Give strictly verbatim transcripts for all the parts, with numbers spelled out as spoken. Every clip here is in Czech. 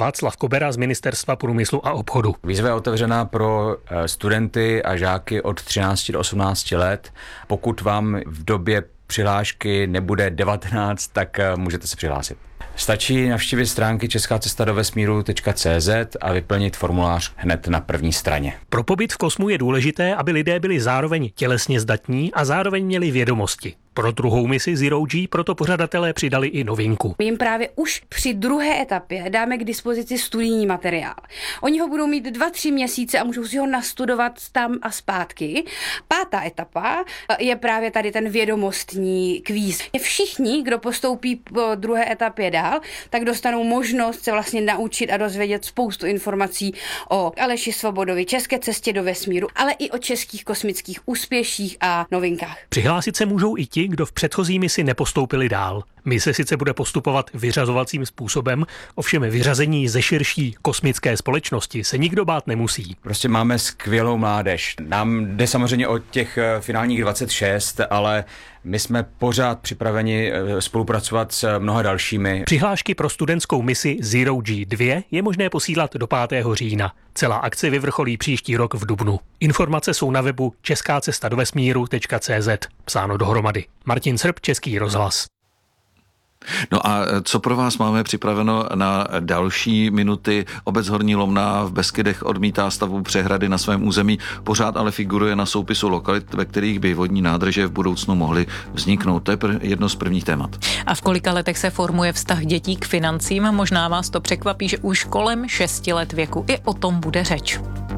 Václav Kobera z Ministerstva průmyslu a obchodu. Výzva je otevřená pro studenty a žáky od třinácti do osmnácti let. Pokud vám v době přihlášky nebude devatenáct, tak můžete se přihlásit. Stačí navštívit stránky česká cesta do vesmíru tečka cé zet a vyplnit formulář hned na první straně. Pro pobyt v kosmu je důležité, aby lidé byli zároveň tělesně zdatní a zároveň měli vědomosti. Pro druhou misi Zero G proto pořadatelé přidali i novinku. My jim právě už při druhé etapě dáme k dispozici studijní materiál. Oni ho budou mít dva, tři měsíce a můžou si ho nastudovat tam a zpátky. Pátá etapa je právě tady ten vědomostní kvíz. Všichni, kdo postoupí po druhé etapě dál, tak dostanou možnost se vlastně naučit a dozvědět spoustu informací o Aleši Svobodovi, české cestě do vesmíru, ale i o českých kosmických úspěších a novinkách. Přihlásit se můžou i ti, kdo v předchozí misi nepostoupili dál. Mise sice bude postupovat vyřazovacím způsobem, ovšem vyřazení ze širší kosmické společnosti se nikdo bát nemusí. Prostě máme skvělou mládež. Nám jde samozřejmě o těch finálních dvacet šest, ale my jsme pořád připraveni spolupracovat s mnoha dalšími. Přihlášky pro studentskou misi Zero G dva je možné posílat do pátého října. Celá akce vyvrcholí příští rok v dubnu. Informace jsou na webu česká cesta do vesmíru tečka cé zet. Psáno dohromady. Martin Srb, Český rozhlas. No a co pro vás máme připraveno na další minuty? Obec Horní Lomná v Beskydech odmítá stavbu přehrady na svém území, pořád ale figuruje na soupisu lokalit, ve kterých by vodní nádrže v budoucnu mohly vzniknout. To je jedno z prvních témat. A v kolika letech se formuje vztah dětí k financím? Možná vás to překvapí, že už kolem šesti let věku i o tom bude řeč.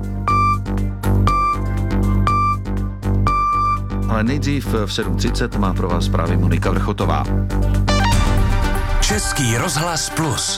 Ale nejdřív v sedm třicet má pro vás právě Monika Vrchotová. Český rozhlas plus.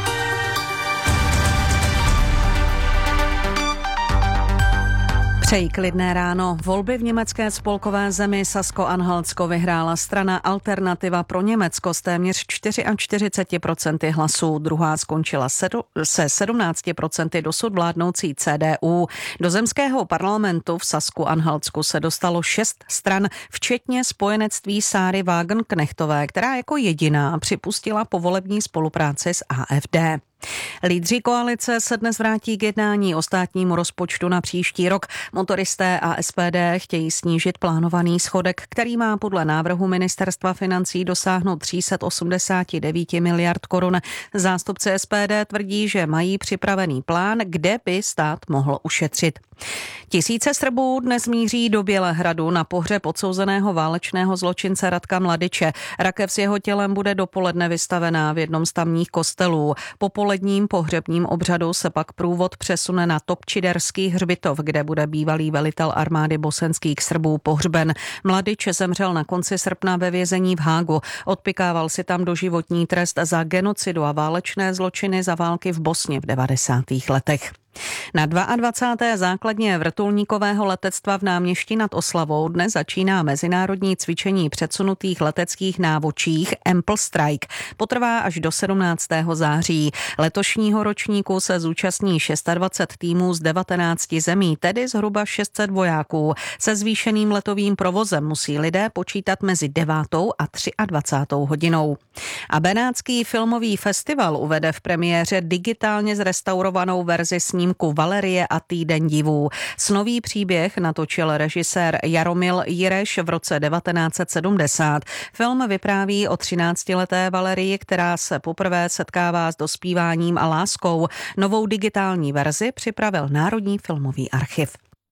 Přeji klidné ráno. Volby v německé spolkové zemi Sasko-Anhaltsko vyhrála strana Alternativa pro Německo s téměř čtyřicet čtyři procent hlasů. Druhá skončila se sedmnáct procent dosud vládnoucí C D U. Do zemského parlamentu v Sasku-Anhaltsku se dostalo šest stran, včetně spojenectví Sáry Wagenknechtové, která jako jediná připustila povolební spolupráci s A F D. Lídři koalice se dnes vrátí k jednání o státnímu rozpočtu na příští rok. Motoristé a S P D chtějí snížit plánovaný schodek, který má podle návrhu ministerstva financí dosáhnout tři sta osmdesát devět miliard korun. Zástupci S P D tvrdí, že mají připravený plán, kde by stát mohl ušetřit. Tisíce Srbů dnes míří do Bělehradu na pohřeb odsouzeného válečného zločince Radka Mladiče. Rakev s jeho tělem bude dopoledne vystavená v jednom z tamních kostelů. Po poledním pohřebním obřadu se pak průvod přesune na Topčiderský hřbitov, kde bude bývalý velitel armády bosenských Srbů pohřben. Mladič zemřel na konci srpna ve vězení v Hágu. Odpykával si tam doživotní trest za genocidu a válečné zločiny za války v Bosně v devadesátých letech. Na dvacáté druhé základně vrtulníkového letectva v Náměšti nad Oslavou dnes začíná mezinárodní cvičení předsunutých leteckých návočích Ample Strike. Potrvá až do sedmnáctého září. Letošního ročníku se zúčastní dvacet šest týmů z devatenácti zemí, tedy zhruba šest set vojáků. Se zvýšeným letovým provozem musí lidé počítat mezi devátou a dvacátou třetí hodinou. A Benátský filmový festival uvede v premiéře digitálně zrestaurovanou verzi snímku Valerie a týden divů. Snový příběh natočil režisér Jaromil Jireš v roce devatenáct set sedmdesát. Film vypráví o třináctileté Valerii, která se poprvé setkává s dospíváním a láskou. Novou digitální verzi připravil Národní filmový archiv.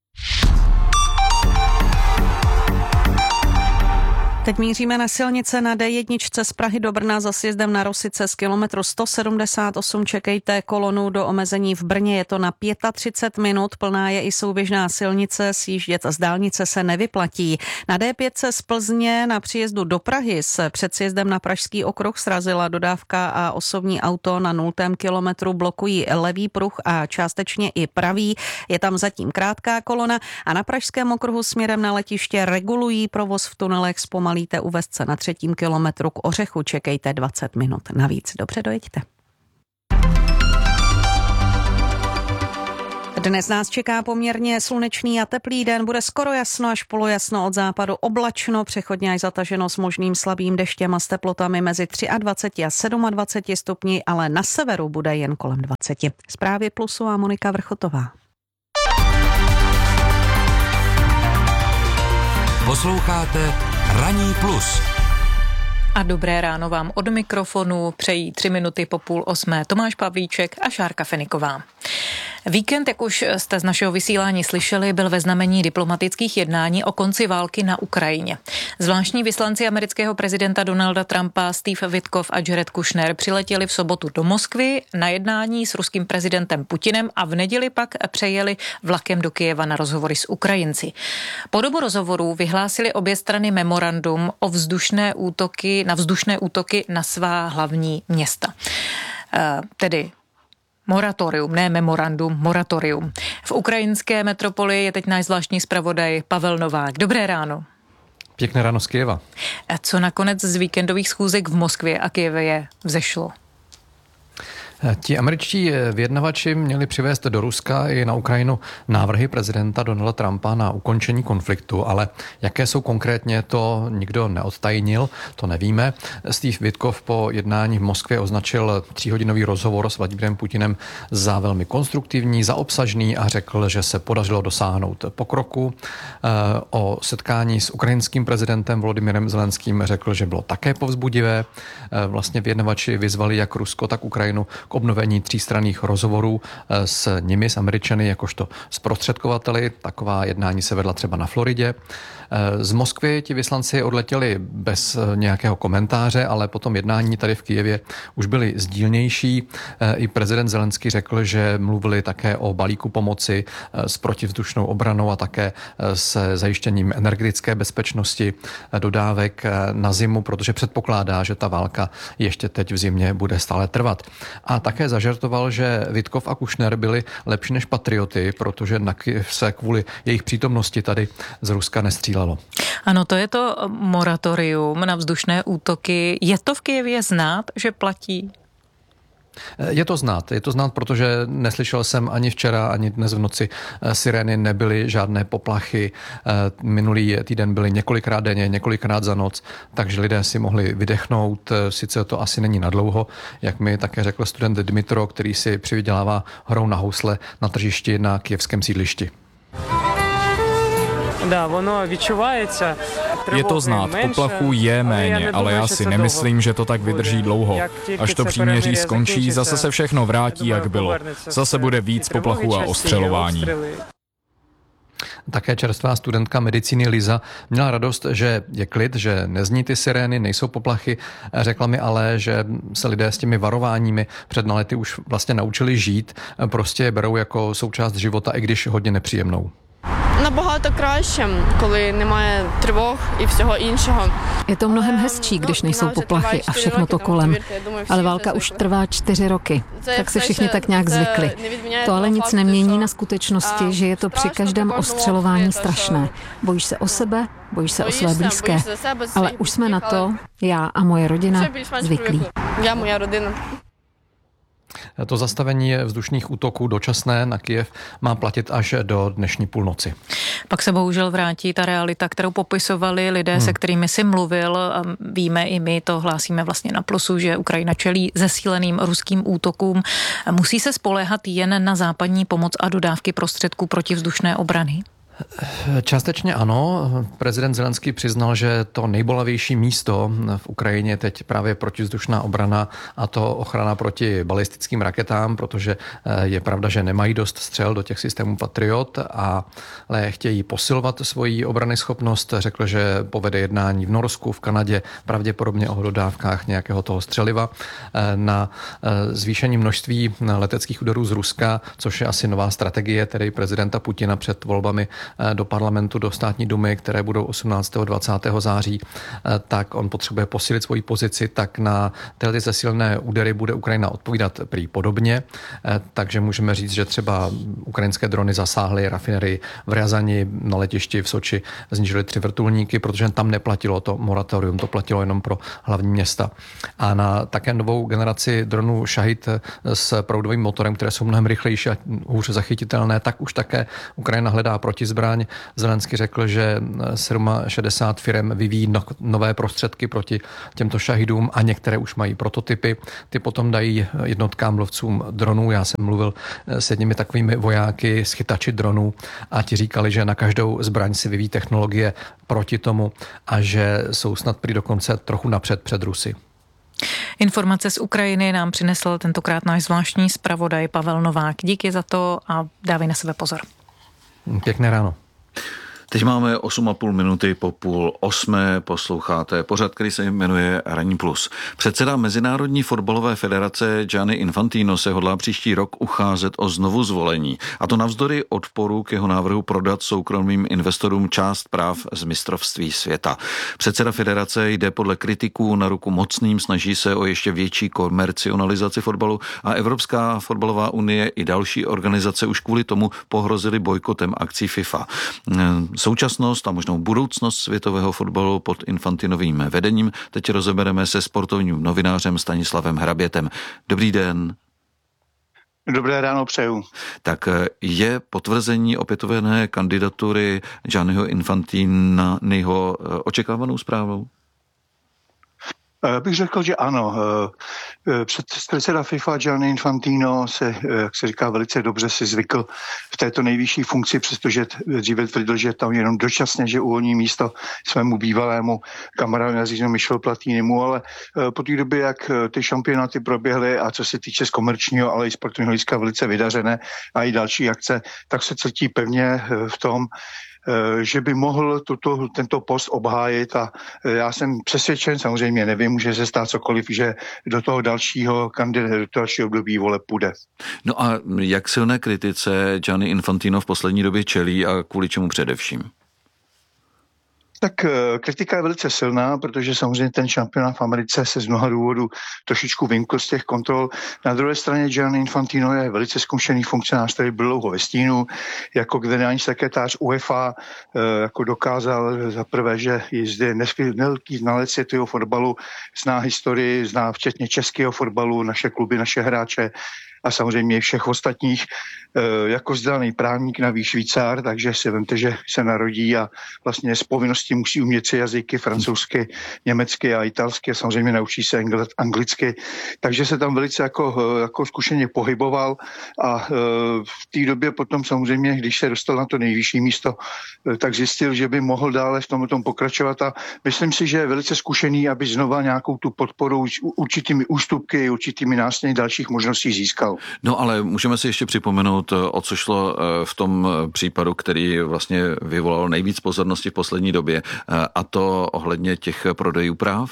Teď míříme na silnice na D jedna z Prahy do Brna za sjezdem na Rosice z kilometru sto sedmdesát osm. Čekejte kolonu do omezení v Brně, je to na třicet pět minut, plná je i souběžná silnice, sjíždět z dálnice se nevyplatí. Na D pět z Plzně na příjezdu do Prahy se před sjezdem na Pražský okruh srazila dodávka a osobní auto na nultém kilometru blokují levý pruh a částečně i pravý. Je tam zatím krátká kolona a na Pražském okruhu směrem na letiště regulují provoz v tunelech zpomalí. Malíte uvést se na třetím kilometru k Ořechu, čekejte dvacet minut navíc. Dobře, dojeďte. Dnes nás čeká poměrně slunečný a teplý den, bude skoro jasno až polojasno, od západu oblačno, přechodně až zataženo s možným slabým deštěm a s teplotami mezi dvacet tři a dvacet sedm stupni, ale na severu bude jen kolem dvacet. Zprávy Plusu a Monika Vrchotová. Posloucháte Ranní plus. A dobré ráno vám od mikrofonu přejí tři minuty po půl osmé Tomáš Pavlíček a Šárka Feniková. Víkend, jak už jste z našeho vysílání slyšeli, byl ve znamení diplomatických jednání o konci války na Ukrajině. Zvláštní vyslanci amerického prezidenta Donalda Trumpa Steve Witkoff a Jared Kushner přiletěli v sobotu do Moskvy na jednání s ruským prezidentem Putinem a v neděli pak přejeli vlakem do Kyjeva na rozhovory s Ukrajinci. Po dobu rozhovorů vyhlásili obě strany memorandum o vzdušné útoky, na vzdušné útoky na svá hlavní města. E, tedy moratorium, ne memorandum, moratorium. V ukrajinské metropoli je teď náš zvláštní zpravodaj Pavel Novák. Dobré ráno. Pěkné ráno z Kyjeva. A co nakonec z víkendových schůzek v Moskvě a Kyjevě vzešlo? Ti američtí vyjednavači měli přivést do Ruska i na Ukrajinu návrhy prezidenta Donalda Trumpa na ukončení konfliktu, ale jaké jsou konkrétně, to nikdo neodtajnil, to nevíme. Steve Witkoff po jednání v Moskvě označil tříhodinový rozhovor s Vladimirem Putinem za velmi konstruktivní, za obsažný a řekl, že se podařilo dosáhnout pokroku. O setkání s ukrajinským prezidentem Volodymyrem Zelenským řekl, že bylo také povzbudivé. Vlastně vyjednavači vyzvali jak Rusko, tak Ukrajinu k obnovení třístranných rozhovorů s nimi, s Američany, jakožto zprostředkovateli. Taková jednání se vedla třeba na Floridě. Z Moskvy ti vyslanci odletěli bez nějakého komentáře, ale potom jednání tady v Kyjevě už byly sdílnější. I prezident Zelenský řekl, že mluvili také o balíku pomoci s protivzdušnou obranou a také se zajištěním energetické bezpečnosti dodávek na zimu, protože předpokládá, že ta válka ještě teď v zimě bude stále trvat. A také zažertoval, že Witkoff a Kushner byli lepší než patrioty, protože na Kyjev se kvůli jejich přítomnosti tady z Ruska nestřílelo. Ano, to je to moratorium na vzdušné útoky. Je to v Kyjevě znát, že platí? Je to znát, je to znát, protože neslyšel jsem ani včera, ani dnes v noci sirény, nebyly žádné poplachy. Minulý týden byly několikrát denně, několikrát za noc, takže lidé si mohli vydechnout. Sice to asi není nadlouho, jak mi také řekl student Dmitro, který si přivydělává hrou na housle na tržišti na kyjevském sídlišti. Je to znát, poplachů je méně, ale já si nemyslím, že to tak vydrží dlouho. Až to příměří skončí, zase se všechno vrátí, jak bylo. Zase bude víc poplachů a ostřelování. Také čerstvá studentka medicíny Liza měla radost, že je klid, že nezní ty sirény, nejsou poplachy. Řekla mi ale, že se lidé s těmi varováními před nalety už vlastně naučili žít, prostě je berou jako součást života, i když hodně nepříjemnou. Nabagато краще, коли немає tривог і всього іншого. Je to mnohem hezčí, když nejsou poplachy a všechno to kolem. Ale válka už trvá čtyři roky, tak se všichni tak nějak zvykli. To ale nic nemění na skutečnosti, že je to při každém ostřelování strašné. Bojíš se o sebe, bojíš se o své blízké. Ale už jsme na to, já a moje rodina, zvyklí. Já, moja rodina. To zastavení vzdušných útoků dočasné na Kyjev má platit až do dnešní půlnoci. Pak se bohužel vrátí ta realita, kterou popisovali lidé, hmm. se kterými si mluvil. Víme i my, to hlásíme vlastně na Plusu, že Ukrajina čelí zesíleným ruským útokům. Musí se spoléhat jen na západní pomoc a dodávky prostředků protivzdušné obrany? Částečně ano. Prezident Zelenský přiznal, že to nejbolavější místo v Ukrajině je teď právě protivzdušná obrana a to ochrana proti balistickým raketám, protože je pravda, že nemají dost střel do těch systémů Patriot, a, ale chtějí posilovat svoji obranyschopnost. Řekl, že povede jednání v Norsku, v Kanadě, pravděpodobně o dodávkách nějakého toho střeliva na zvýšení množství leteckých úderů z Ruska, což je asi nová strategie tedy prezidenta Putina před volbami do parlamentu, do státní dumy, které budou osmnáctého dvacátého září, tak on potřebuje posílit svoji pozici, tak na tyhle zesilné údery bude Ukrajina odpovídat prý podobně. Takže můžeme říct, že třeba ukrajinské drony zasáhly rafinerii v Ryazani, na letišti v Soči zničili tři vrtulníky, protože tam neplatilo to moratorium, to platilo jenom pro hlavní města. A na také novou generaci dronů Shahid s proudovým motorem, které jsou mnohem rychlejší a hůře zachytitelné, tak už také Ukrajina hledá protizbraň. Zelenský řekl, že šedesát sedm firem vyvíjí no, nové prostředky proti těmto Shahidům a některé už mají prototypy. Ty potom dají jednotkám lovcům dronů. Já jsem mluvil s jedními takovými vojáky, schytači dronů a ti říkali, že na každou zbraň si vyvíjí technologie proti tomu a že jsou snad prý dokonce trochu napřed před Rusy. Informace z Ukrajiny nám přinesl tentokrát náš zvláštní zpravodaj Pavel Novák. Díky za to a dávej na sebe pozor. Pěkné ráno. Teď máme osm a půl minuty po půl osmé, posloucháte pořad, který se jmenuje Ranní plus. Předseda Mezinárodní fotbalové federace Gianni Infantino se hodlá příští rok ucházet o znovu zvolení. A to navzdory odporu k jeho návrhu prodat soukromým investorům část práv z mistrovství světa. Předseda federace jde podle kritiků na ruku mocným, snaží se o ještě větší komercionalizaci fotbalu a Evropská fotbalová unie i další organizace už kvůli tomu pohrozily bojkotem akcí FIFA. Současnost a možnou budoucnost světového fotbalu pod Infantinovým vedením teď rozebereme se sportovním novinářem Stanislavem Hrabětem. Dobrý den. Dobré ráno přeju. Tak je potvrzení opětovné kandidatury Gianniho Infantiniho očekávanou zprávou? Já bych řekl, že ano. Předseda FIFA Gianni Infantino se, jak se říká, velice dobře si zvykl v této nejvyšší funkci, přestože dříve tvrdil, že tam jenom dočasně, že uvolní místo svému bývalému kamarádu nazývanému Michelu Platinimu, ale po té době, jak ty šampionáty proběhly a co se týče z komerčního, ale i sportovního hlediska velice vydařené a i další akce, tak se cítí pevně v tom, že by mohl tuto, tento post obhájit a já jsem přesvědčen, samozřejmě nevím, může se stát cokoliv, že do toho dalšího kandidátu, do dalšího období voleb půjde. No a jak silné kritice Gianni Infantino v poslední době čelí a kvůli čemu především? Tak kritika je velice silná, protože samozřejmě ten šampionát v Americe se z mnoha důvodů trošičku vymkl z těch kontrol. Na druhé straně Gianni Infantino je velice zkušený funkcionář, který byl dlouho ve stínu. Jako generální sekretář UEFA jako dokázal za prvé, že je zde velký znalec světového fotbalu, zná historii, zná včetně českého fotbalu, naše kluby, naše hráče a samozřejmě všech ostatních, jako vzdělaný právník, navíc Švýcar, takže si vemte, že se narodí a vlastně z povinnosti musí umět tři jazyky, francouzsky, německy a italsky, a samozřejmě naučí se anglicky, takže se tam velice jako, jako zkušeně pohyboval a v té době potom samozřejmě, když se dostal na to nejvyšší místo, tak zjistil, že by mohl dále v tomhle tom pokračovat a myslím si, že je velice zkušený, aby znova nějakou tu podporu určitými ústupky, určitými následně dalších možností získal. No ale můžeme si ještě připomenout, o co šlo v tom případu, který vlastně vyvolal nejvíc pozornosti v poslední době, a to ohledně těch prodejů práv?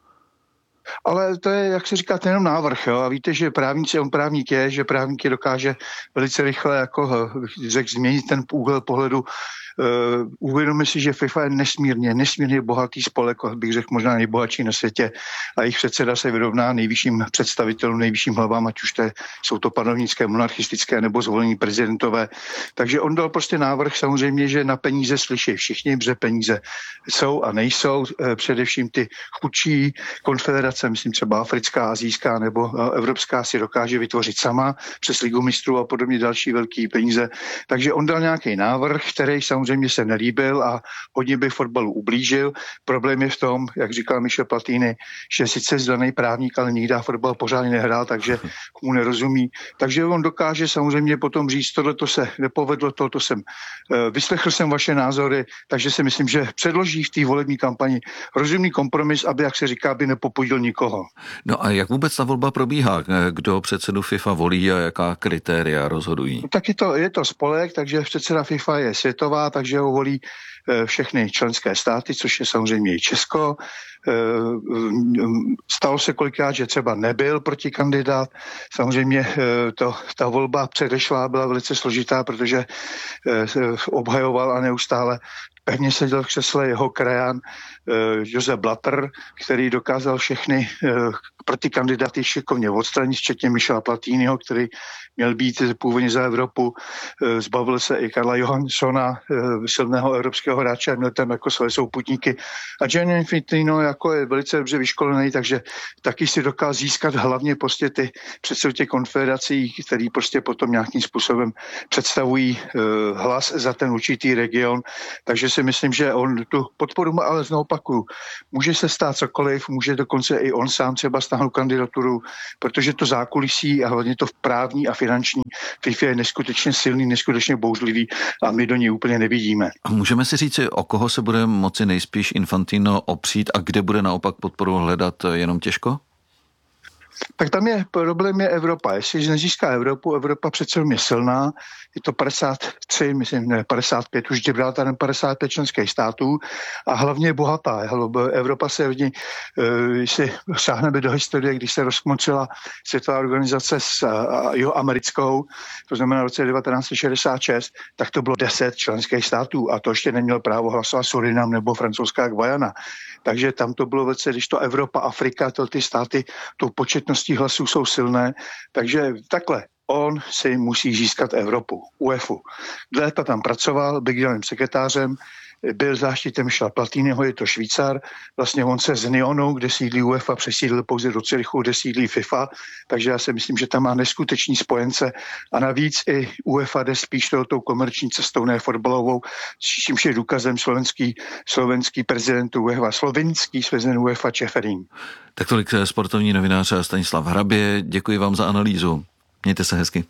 Ale to je, jak se říká, ten jenom návrh. Jo? A víte, že právníci, on právník je, že právník je dokáže velice rychle jako řek, změnit ten úhel pohledu. Uh, uvědomí si, že FIFA je nesmírně, nesmírně bohatý spolek, bych řekl možná nejbohatší na světě a jejich předseda se vyrovná nejvyšším představitelům, nejvyšším hlavám, ať už to jsou to panovnické, monarchistické nebo zvolení prezidentové. Takže on dal prostě návrh samozřejmě, že na peníze slyší všichni, protože peníze jsou a nejsou, uh, především ty chudší konfederace, myslím třeba africká, asijská nebo uh, evropská si dokáže vytvořit sama přes Ligu mistrů a podobně další velký peníze. Takže on dal nějaký návrh, který samozřejmě samozřejmě se nelíbil a hodně by fotbalu ublížil. Problém je v tom, jak říkal Michel Platini, že sice zdaný právník, ale nikdy fotbal pořádně nehrál, takže mu nerozumí. Takže on dokáže samozřejmě potom říct, tohleto se nepovedlo, tohleto jsem vyslechl jsem vaše názory, takže si myslím, že předloží v té volební kampani rozumný kompromis, aby, jak se říká, aby nepopudil nikoho. No a jak vůbec ta volba probíhá? Kdo předsedu FIFA volí a jaká kritéria rozhodují? No, tak je to, je to spolek, takže předseda FIFA je světová, takže ho volí všechny členské státy, což je samozřejmě i Česko. Stalo se kolikrát, že třeba nebyl protikandidát. Samozřejmě to, ta volba předešlá byla velice složitá, protože obhajoval a neustále pevně seděl v křesle jeho krajan Josef Blatter, který dokázal všechny protikandidáty šikovně odstranit, včetně Michela Platiniho, který měl být původně za Evropu. Zbavil se i Karla Johanssona, silného evropského hráče, měl tam jako své souputníky. A Gianni Infantino jako je velice dobře vyškolený, takže taky si dokázal získat hlavně prostě ty předsedy těch konfederací, který prostě potom nějakým způsobem představují hlas za ten určitý region. Takže si myslím, že on tu podporu má, ale znovu opakuju, může se stát cokoliv, může dokonce i on sám třeba stáhnout kandidaturu, protože to zákulisí a hlavně to v právní a finanční FIFA je neskutečně silný, neskutečně bouřlivý a my do něj úplně nevidíme. A můžeme si říct, o koho se bude moci nejspíš Infantino opřít a kde bude naopak podporu hledat jenom těžko? Tak tam je problém je Evropa. Jestli nezíská Evropu, Evropa přece je silná, je to padesát tři, myslím, ne, padesát pět, už Gibraltar padesát pět členských států a hlavně je bohatá. Evropa se v ní, když si sáhneme do historie, když se rozkmočila světová organizace s jeho americkou, to znamená v roce devatenáct set šedesát šest, tak to bylo deset členských států a to ještě neměl právo hlasovat Surinam nebo francouzská Guayana. Takže tam to bylo velice, když to Evropa, Afrika, to ty státy, tou početností hlasů jsou silné, takže takhle. On si musí získat Evropu, UEFA. Léta tam pracoval, byl generálním sekretářem, byl záštitem Michela Platiniho, je to Švýcar. Vlastně on se z Nyonu, kde sídlí UEFA, přesídlil pouze do Curychu, kde sídlí FIFA, takže já si myslím, že tam má neskutečný spojence a navíc i UEFA jde spíš tou komerční cestou, ne fotbalovou, čímž je důkazem slovenský, slovenský prezident UEFA, slovenský prezident UEFA Čeferín. Tak tolik sportovní novinář Stanislav Hrabě, děkuji vám za analýzu. Mějte se hezky.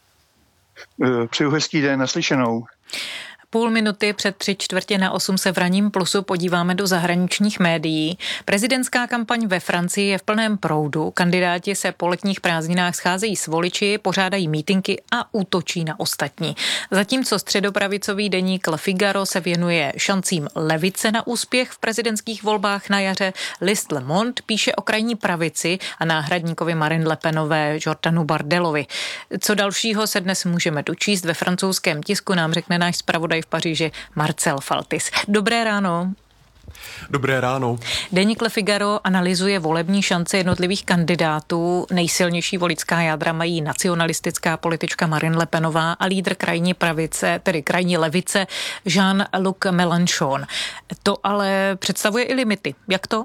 Přeju hezký den, naslyšenou. Půl minuty před tři čtvrtě na osm se v Ranním plusu podíváme do zahraničních médií. Prezidentská kampaň ve Francii je v plném proudu. Kandidáti se po letních prázdninách scházejí s voliči, pořádají mítinky a útočí na ostatní. Zatímco středopravicový deník Le Figaro se věnuje šancím levice na úspěch v prezidentských volbách na jaře, list Le Monde píše o krajní pravici a náhradníkovi Marine Le Penové Jordanu Bardelovi. Co dalšího se dnes můžeme dočíst ve francouzském tisku, nám řekne náš zpravodaj v Paříži Marcel Faltis. Dobré ráno. Dobré ráno. Deník Le Figaro analyzuje volební šance jednotlivých kandidátů. Nejsilnější voličská jádra mají nacionalistická politička Marine Le Penová a lídr krajní pravice, tedy krajní levice Jean-Luc Mélenchon. To ale představuje i limity. Jak to?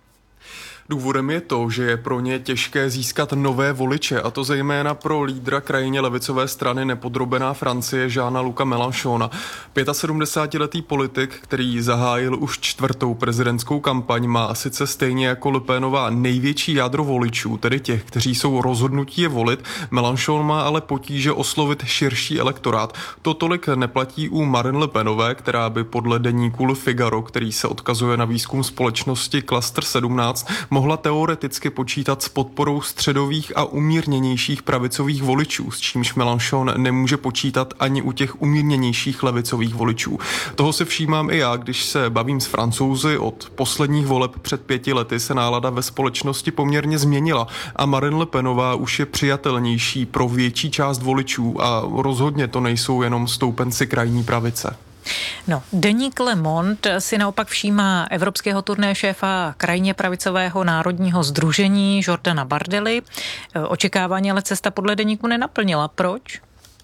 Důvodem je to, že je pro ně těžké získat nové voliče, a to zejména pro lídra krajně levicové strany nepodrobená Francie Jeana-Luca Mélenchona. sedmdesátipětiletý politik, který zahájil už čtvrtou prezidentskou kampaň, má sice stejně jako Le Penová největší jádro voličů, tedy těch, kteří jsou rozhodnutí je volit. Mélenchon má ale potíže oslovit širší elektorát. To tolik neplatí u Marine Le Penové, která by podle deníku Le Figaro, který se odkazuje na výzkum společnosti Cluster sedmnáct, mohla teoreticky počítat s podporou středových a umírněnějších pravicových voličů, s čímž Mélenchon nemůže počítat ani u těch umírněnějších levicových voličů. Toho si všímám i já, když se bavím s Francouzi. Od posledních voleb před pěti lety se nálada ve společnosti poměrně změnila a Marine Le Penová už je přijatelnější pro větší část voličů a rozhodně to nejsou jenom stoupenci krajní pravice. No, deník Le Monde si naopak všímá evropského turné šéfa krajně pravicového národního sdružení Jordana Bardely. Očekávání ale cesta podle deníku nenaplnila. Proč?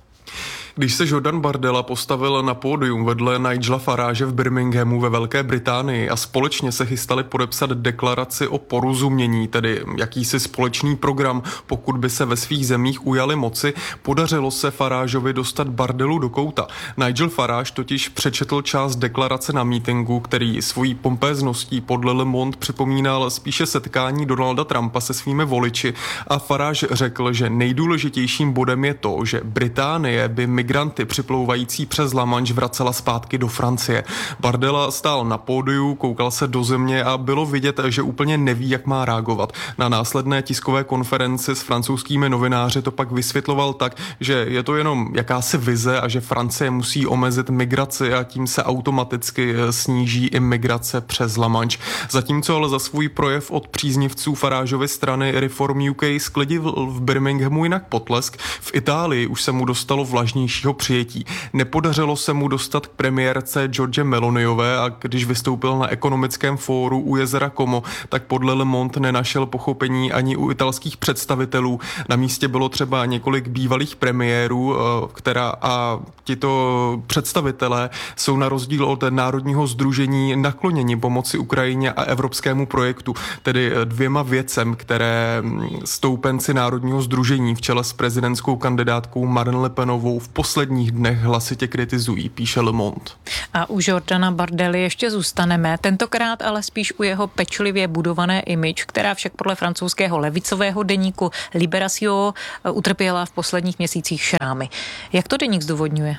Když se Jordan Bardella postavil na pódium vedle Nigela Farage v Birminghamu ve Velké Británii a společně se chystali podepsat deklaraci o porozumění, tedy jakýsi společný program, pokud by se ve svých zemích ujali moci, podařilo se Farageovi dostat Bardellu do kouta. Nigel Farage totiž přečetl část deklarace na mítinku, který svojí pompézností podle Le Monde připomínal spíše setkání Donalda Trumpa se svými voliči a Farage řekl, že nejdůležitějším bodem je to, že Británie by migranty připlouvající přes La Manche vracela zpátky do Francie. Bardella stál na pódiu, koukal se do země a bylo vidět, že úplně neví, jak má reagovat. Na následné tiskové konferenci s francouzskými novináři to pak vysvětloval tak, že je to jenom jakási vize a že Francie musí omezit migraci a tím se automaticky sníží imigrace přes La Manche. Zatímco ale za svůj projev od příznivců Farageovy strany Reform U K sklidil v Birminghamu jinak potlesk, v Itálii už se mu dostalo vlažnějšího přijetí. Nepodařilo se mu dostat k premiérce George Meloniové a když vystoupil na ekonomickém fóru u jezera Como, tak podle Le Monde nenašel pochopení ani u italských představitelů. Na místě bylo třeba několik bývalých premiérů, která a tito představitelé jsou na rozdíl od Národního sdružení nakloněni pomoci Ukrajině a evropskému projektu, tedy dvěma věcem, které stoupenci Národního sdružení v čele s prezidentskou kandidátkou Marine Le Penovou v posledních dnech hlasitě kritizují, píše Le Monde. A u Jordana Bardelly ještě zůstaneme, tentokrát ale spíš u jeho pečlivě budované image, která však podle francouzského levicového deníku Libération utrpěla v posledních měsících šrámy. Jak to deník zdůvodňuje?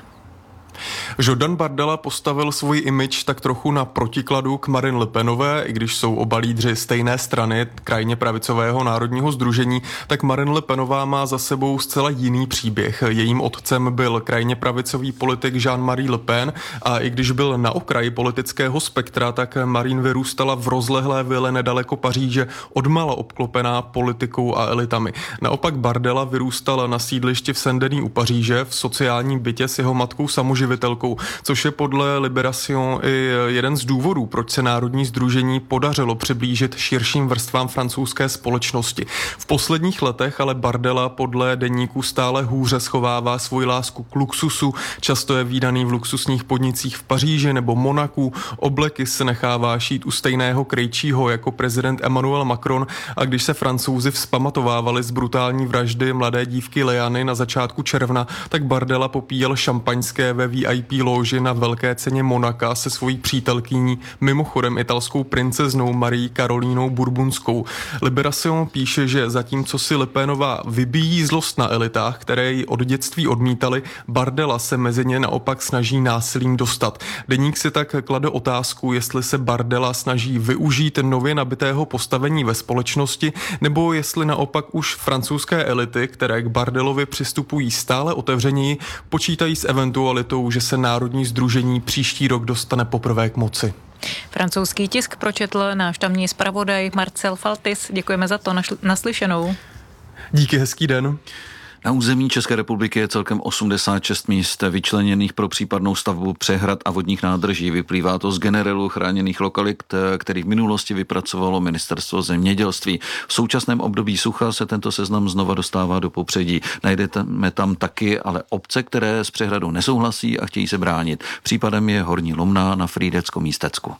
Jordan Bardella postavil svůj image tak trochu na protikladu k Marine Le Penové, i když jsou oba lídři stejné strany krajně pravicového Národního sdružení, tak Marine Le Penová má za sebou zcela jiný příběh. Jejím otcem byl krajně pravicový politik Jean-Marie Le Pen a i když byl na okraji politického spektra, tak Marine vyrůstala v rozlehlé vile nedaleko Paříže, odmala obklopená politikou a elitami. Naopak Bardella vyrůstal na sídlišti v Saint-Denis u Paříže v sociálním bytě s jeho matkou samoživitelkou, což je podle Libération i jeden z důvodů, proč se Národní sdružení podařilo přiblížit širším vrstvám francouzské společnosti. V posledních letech ale Bardella podle deníku stále hůře schovává svoji lásku k luxusu, často je vídaný v luxusních podnicích v Paříži nebo Monaku, obleky se nechává šít u stejného krejčího jako prezident Emmanuel Macron a když se Francouzi vzpamatovávali z brutální vraždy mladé dívky Leany na začátku června, tak Bardella popíjel šampaňské ve V I P loži na velké ceně Monaka se svojí přítelkyní, mimochodem italskou princeznou Marí Karolínou Burgundskou. Libération píše, že zatímco si Le Penová vybíjí zlost na elitách, které ji od dětství odmítali, Bardella se mezi ně naopak snaží násilím dostat. Deník si tak klade otázku, jestli se Bardella snaží využít nově nabitého postavení ve společnosti, nebo jestli naopak už francouzské elity, které k Bardellovi přistupují stále otevřeněji, počítají s eventualitou, že se Národní sdružení příští rok dostane poprvé k moci. Francouzský tisk pročetl náš tamní zpravodaj Marcel Faltis. Děkujeme za to, naslyšenou. Díky, hezký den. Na území České republiky je celkem osmdesát šest míst vyčleněných pro případnou stavbu přehrad a vodních nádrží. Vyplývá to z generelu chráněných lokalit, který v minulosti vypracovalo Ministerstvo zemědělství. V současném období sucha se tento seznam znova dostává do popředí. Najdeme tam taky ale obce, které s přehradou nesouhlasí a chtějí se bránit. Případem je Horní Lomná na Frýdecko-Místecku.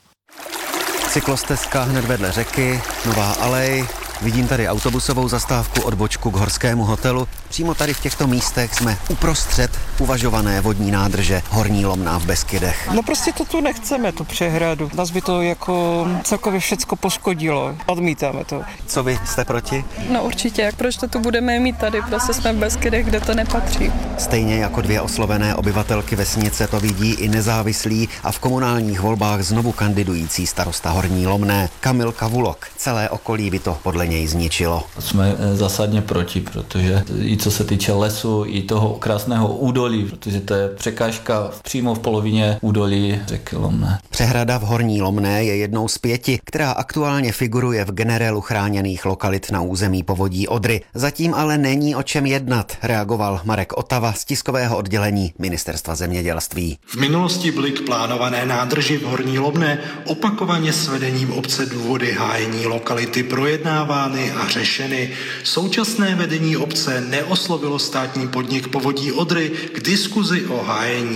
Cyklostezka hned vedle řeky, Nová alej. Vidím tady autobusovou zastávku, odbočku k horskému hotelu. Přímo tady v těchto místech jsme uprostřed uvažované vodní nádrže Horní Lomná v Beskydech. No prostě to tu nechceme, tu přehradu. Nás by to jako celkově všecko poškodilo. Odmítáme to. Co vy, jste proti? No určitě, proč to tu budeme mít tady? Prostě jsme v Beskydech, kde to nepatří. Stejně jako dvě oslovené obyvatelky vesnice to vidí i nezávislý a v komunálních volbách znovu kandidující starosta Horní Lomné Kamil Kavulok. Celé okolí by to podle něj zničilo. Jsme zásadně proti, protože i co se týče lesu, i toho krásného údolí, protože to je překážka přímo v polovině údolí řeky Lomné. Přehrada v Horní Lomné je jednou z pěti, která aktuálně figuruje v generelu chráněných lokalit na území povodí Odry. Zatím ale není o čem jednat, reagoval Marek Otava z tiskového oddělení Ministerstva zemědělství. V minulosti byly k plánované nádrži v Horní Lomné opakovaně s vedením obce důvody hájení lokality projednávány a řešeny. Současné vedení obce neoslovilo státní podnik Povodí Odry k diskuzi o hájení.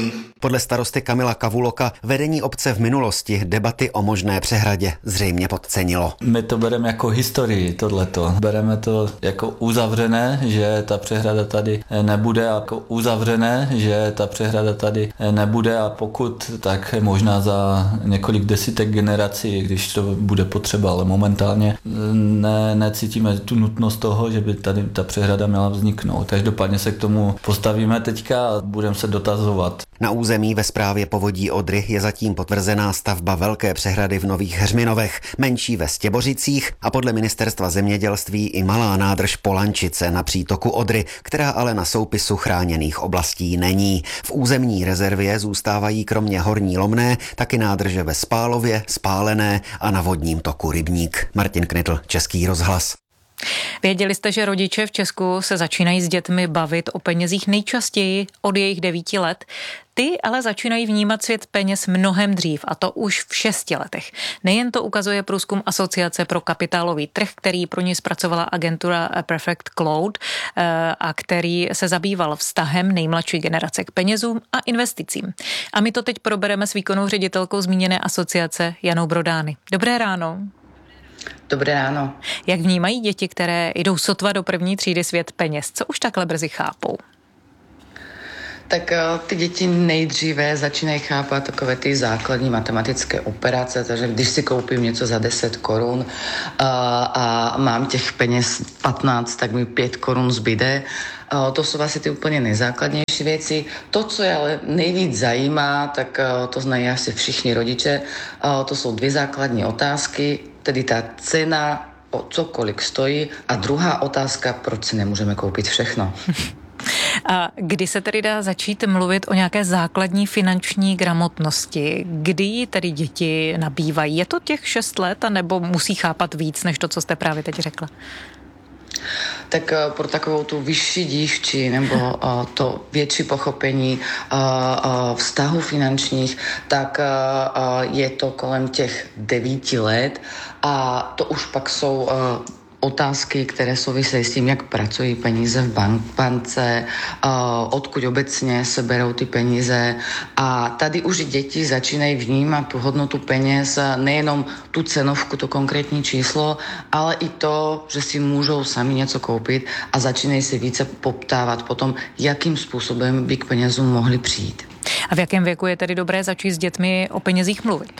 Podle starosty Kamila Kavuloka vedení obce v minulosti debaty o možné přehradě zřejmě podcenilo. My to bereme jako historii, tohleto. Bereme to jako uzavřené, že ta přehrada tady nebude, jako uzavřené, že ta přehrada tady nebude a pokud, tak možná za několik desítek generací, když to bude potřeba, ale momentálně ne, necítíme tu nutnost toho, že by tady ta přehrada měla vzniknout. Každopádně se k tomu postavíme teďka a budeme se dotazovat. Na území ve správě povodí Odry je zatím potvrzená stavba velké přehrady v Nových Heřminovech, menší ve Stěbořicích a podle ministerstva zemědělství i malá nádrž Polančice na přítoku Odry, která ale na soupisu chráněných oblastí není. V územní rezervě zůstávají kromě Horní Lomné taky nádrže ve Spálově, Spálené a na vodním toku Rybník. Martin Knitl, Český rozhlas. Věděli jste, že rodiče v Česku se začínají s dětmi bavit o penězích nejčastěji od jejich devíti let? Ty ale začínají vnímat svět peněz mnohem dřív, a to už v šesti letech. Nejen to ukazuje průzkum Asociace pro kapitálový trh, který pro ně zpracovala agentura Perfect Cloud a který se zabýval vztahem nejmladší generace k penězům a investicím. A my to teď probereme s výkonnou ředitelkou zmíněné asociace Janou Brodány. Dobré ráno. Dobré ráno. Jak vnímají děti, které jdou sotva do první třídy, svět peněz? Co už takhle brzy chápou? Tak ty děti nejdříve začínají chápat takové ty základní matematické operace, takže když si koupím něco za deset korun a, a mám těch peněz patnáct, tak mi pět korun zbyde. To jsou asi ty úplně nejzákladnější věci. To, co je ale nejvíc zajímá, tak to znají asi všichni rodiče, to jsou dvě základní otázky, tedy ta cena, o co kolik stojí, a druhá otázka, proč si nemůžeme koupit všechno. A kdy se tedy dá začít mluvit o nějaké základní finanční gramotnosti? Kdy ji tedy děti nabývají? Je to těch šest let, anebo musí chápat víc, než to, co jste právě teď řekla? Tak pro takovou tu vyšší dívči nebo uh, to větší pochopení uh, uh, vztahu finančních, tak uh, je to kolem těch devíti let a to už pak jsou uh, otázky, které souvisejí s tím, jak pracují peníze v bank, bance, uh, odkud obecně se berou ty peníze. A tady už děti začínají vnímat tu hodnotu peněz, nejenom tu cenovku, to konkrétní číslo, ale i to, že si můžou sami něco koupit a začínají si více poptávat potom, jakým způsobem by k penězům mohli přijít. A v jakém věku je tedy dobré začít s dětmi o penězích mluvit?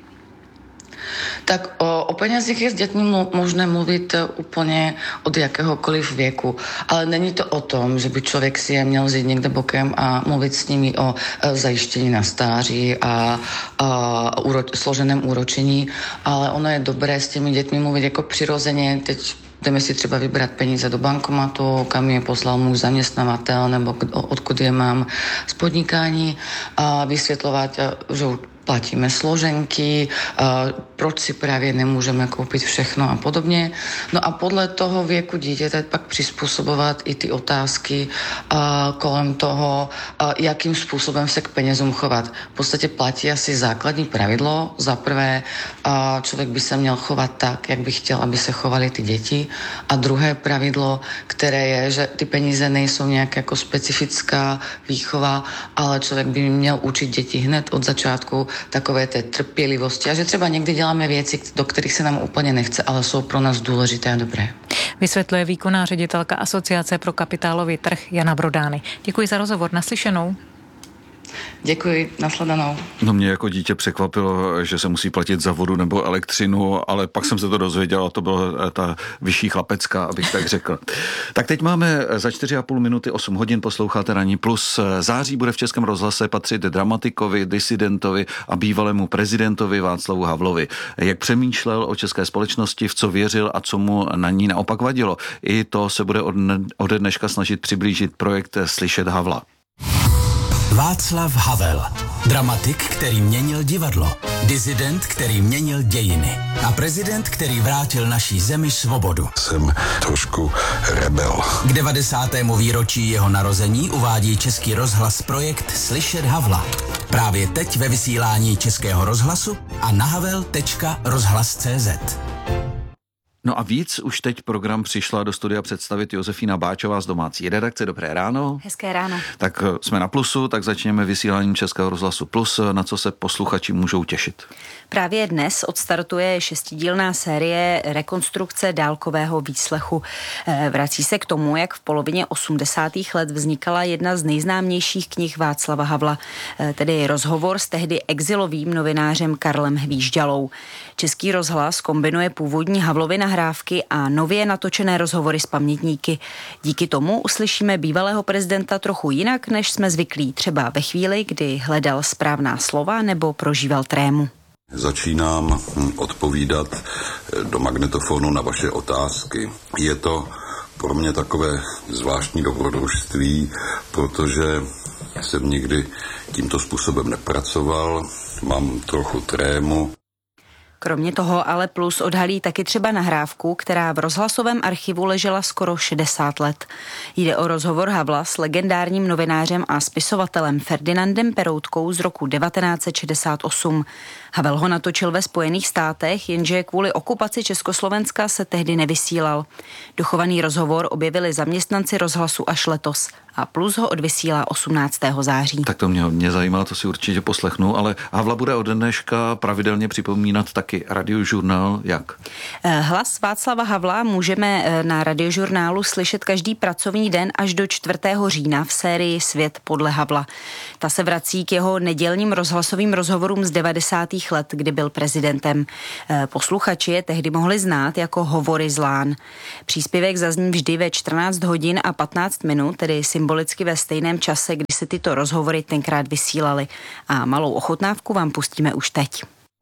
Tak o, o penězích je s dětmi možné mluvit úplně od jakéhokoliv věku, ale není to o tom, že by člověk si je měl vzít někde bokem a mluvit s nimi o e, zajištění na stáří a, a úro, složeném úročení, ale ono je dobré s těmi dětmi mluvit jako přirozeně. Teď jdeme si třeba vybrat peníze do bankomatu, kam je poslal můj zaměstnavatel nebo odkud je mám z podnikání, a vysvětlovat, že platíme složenky, proč si právě nemůžeme koupit všechno a podobně. No a podle toho věku dítěte pak přizpůsobovat i ty otázky kolem toho, jakým způsobem se k penězům chovat. V podstatě platí asi základní pravidlo. Za prvé, člověk by se měl chovat tak, jak by chtěl, aby se chovaly ty děti. A druhé pravidlo, které je, že ty peníze nejsou nějak jako specifická výchova, ale člověk by měl učit děti hned od začátku takové té trpělivosti a že třeba někdy děláme věci, do kterých se nám úplně nechce, ale jsou pro nás důležité a dobré. Vysvětluje výkonná ředitelka Asociace pro kapitálový trh Jana Brodány. Děkuji za rozhovor, naslyšenou. Děkuji, nashledanou. No mě jako dítě překvapilo, že se musí platit za vodu nebo elektřinu, ale pak jsem se to dozvěděl a to byla ta vyšší chlapecká, abych tak řekl. Tak teď máme za čtyři a půl minuty osm hodin, posloucháte Ranní plus. Září bude v Českém rozhlase patřit dramatikovi, disidentovi a bývalému prezidentovi Václavu Havlovi. Jak přemýšlel o české společnosti, v co věřil a co mu na ní naopak vadilo. I to se bude ode dneška snažit přiblížit projekt Slyšet Havla. Václav Havel, dramatik, který měnil divadlo, disident, který měnil dějiny a prezident, který vrátil naší zemi svobodu. Jsem trošku rebel. K devadesátému výročí jeho narození uvádí Český rozhlas projekt Slyšet Havla. Právě teď ve vysílání Českého rozhlasu a na havel tečka rozhlas tečka cé zet. No a víc už teď program přišla do studia představit Josefína Báčová z domácí redakce. Dobré ráno. Hezké ráno. Tak jsme na Plusu, tak začněme vysíláním Českého rozhlasu Plus, na co se posluchači můžou těšit. Právě dnes odstartuje šestidílná série rekonstrukce dálkového výslechu. Vrací se k tomu, jak v polovině osmdesátých let vznikala jedna z nejznámějších knih Václava Havla, tedy rozhovor s tehdy exilovým novinářem Karlem Hvížďalou. Český rozhlas kombinuje původní Havlovy nahrávky a nově natočené rozhovory s pamětníky. Díky tomu uslyšíme bývalého prezidenta trochu jinak, než jsme zvyklí, třeba ve chvíli, kdy hledal správná slova nebo prožíval trému. Začínám odpovídat do magnetofonu na vaše otázky. Je to pro mě takové zvláštní dobrodružství, protože jsem nikdy tímto způsobem nepracoval, mám trochu trému. Kromě toho ale Plus odhalí taky třeba nahrávku, která v rozhlasovém archivu ležela skoro šedesát let. Jde o rozhovor Havla s legendárním novinářem a spisovatelem Ferdinandem Peroutkou z roku devatenáct set šedesát osm. Havel ho natočil ve Spojených státech, jenže kvůli okupaci Československa se tehdy nevysílal. Dochovaný rozhovor objevili zaměstnanci rozhlasu až letos a Plus ho odvysílá osmnáctého září. Tak to mě hodně zajímalo, to si určitě poslechnu, ale Havla bude od dneška pravidelně připomínat taky radiožurnál, jak? Hlas Václava Havla můžeme na radiožurnálu slyšet každý pracovní den až do čtvrtého října v sérii Svět podle Havla. Ta se vrací k jeho nedělním rozhlasovým rozhovorům z devadesátých let, kdy byl prezidentem. Posluchači je tehdy mohli znát jako Hovory z Lán. Příspěvek zazní vždy ve čtrnáct hodin a patnáct minut, tedy symbolicky ve stejném čase, kdy se tyto rozhovory tenkrát vysílaly. A malou ochutnávku vám pustíme už teď.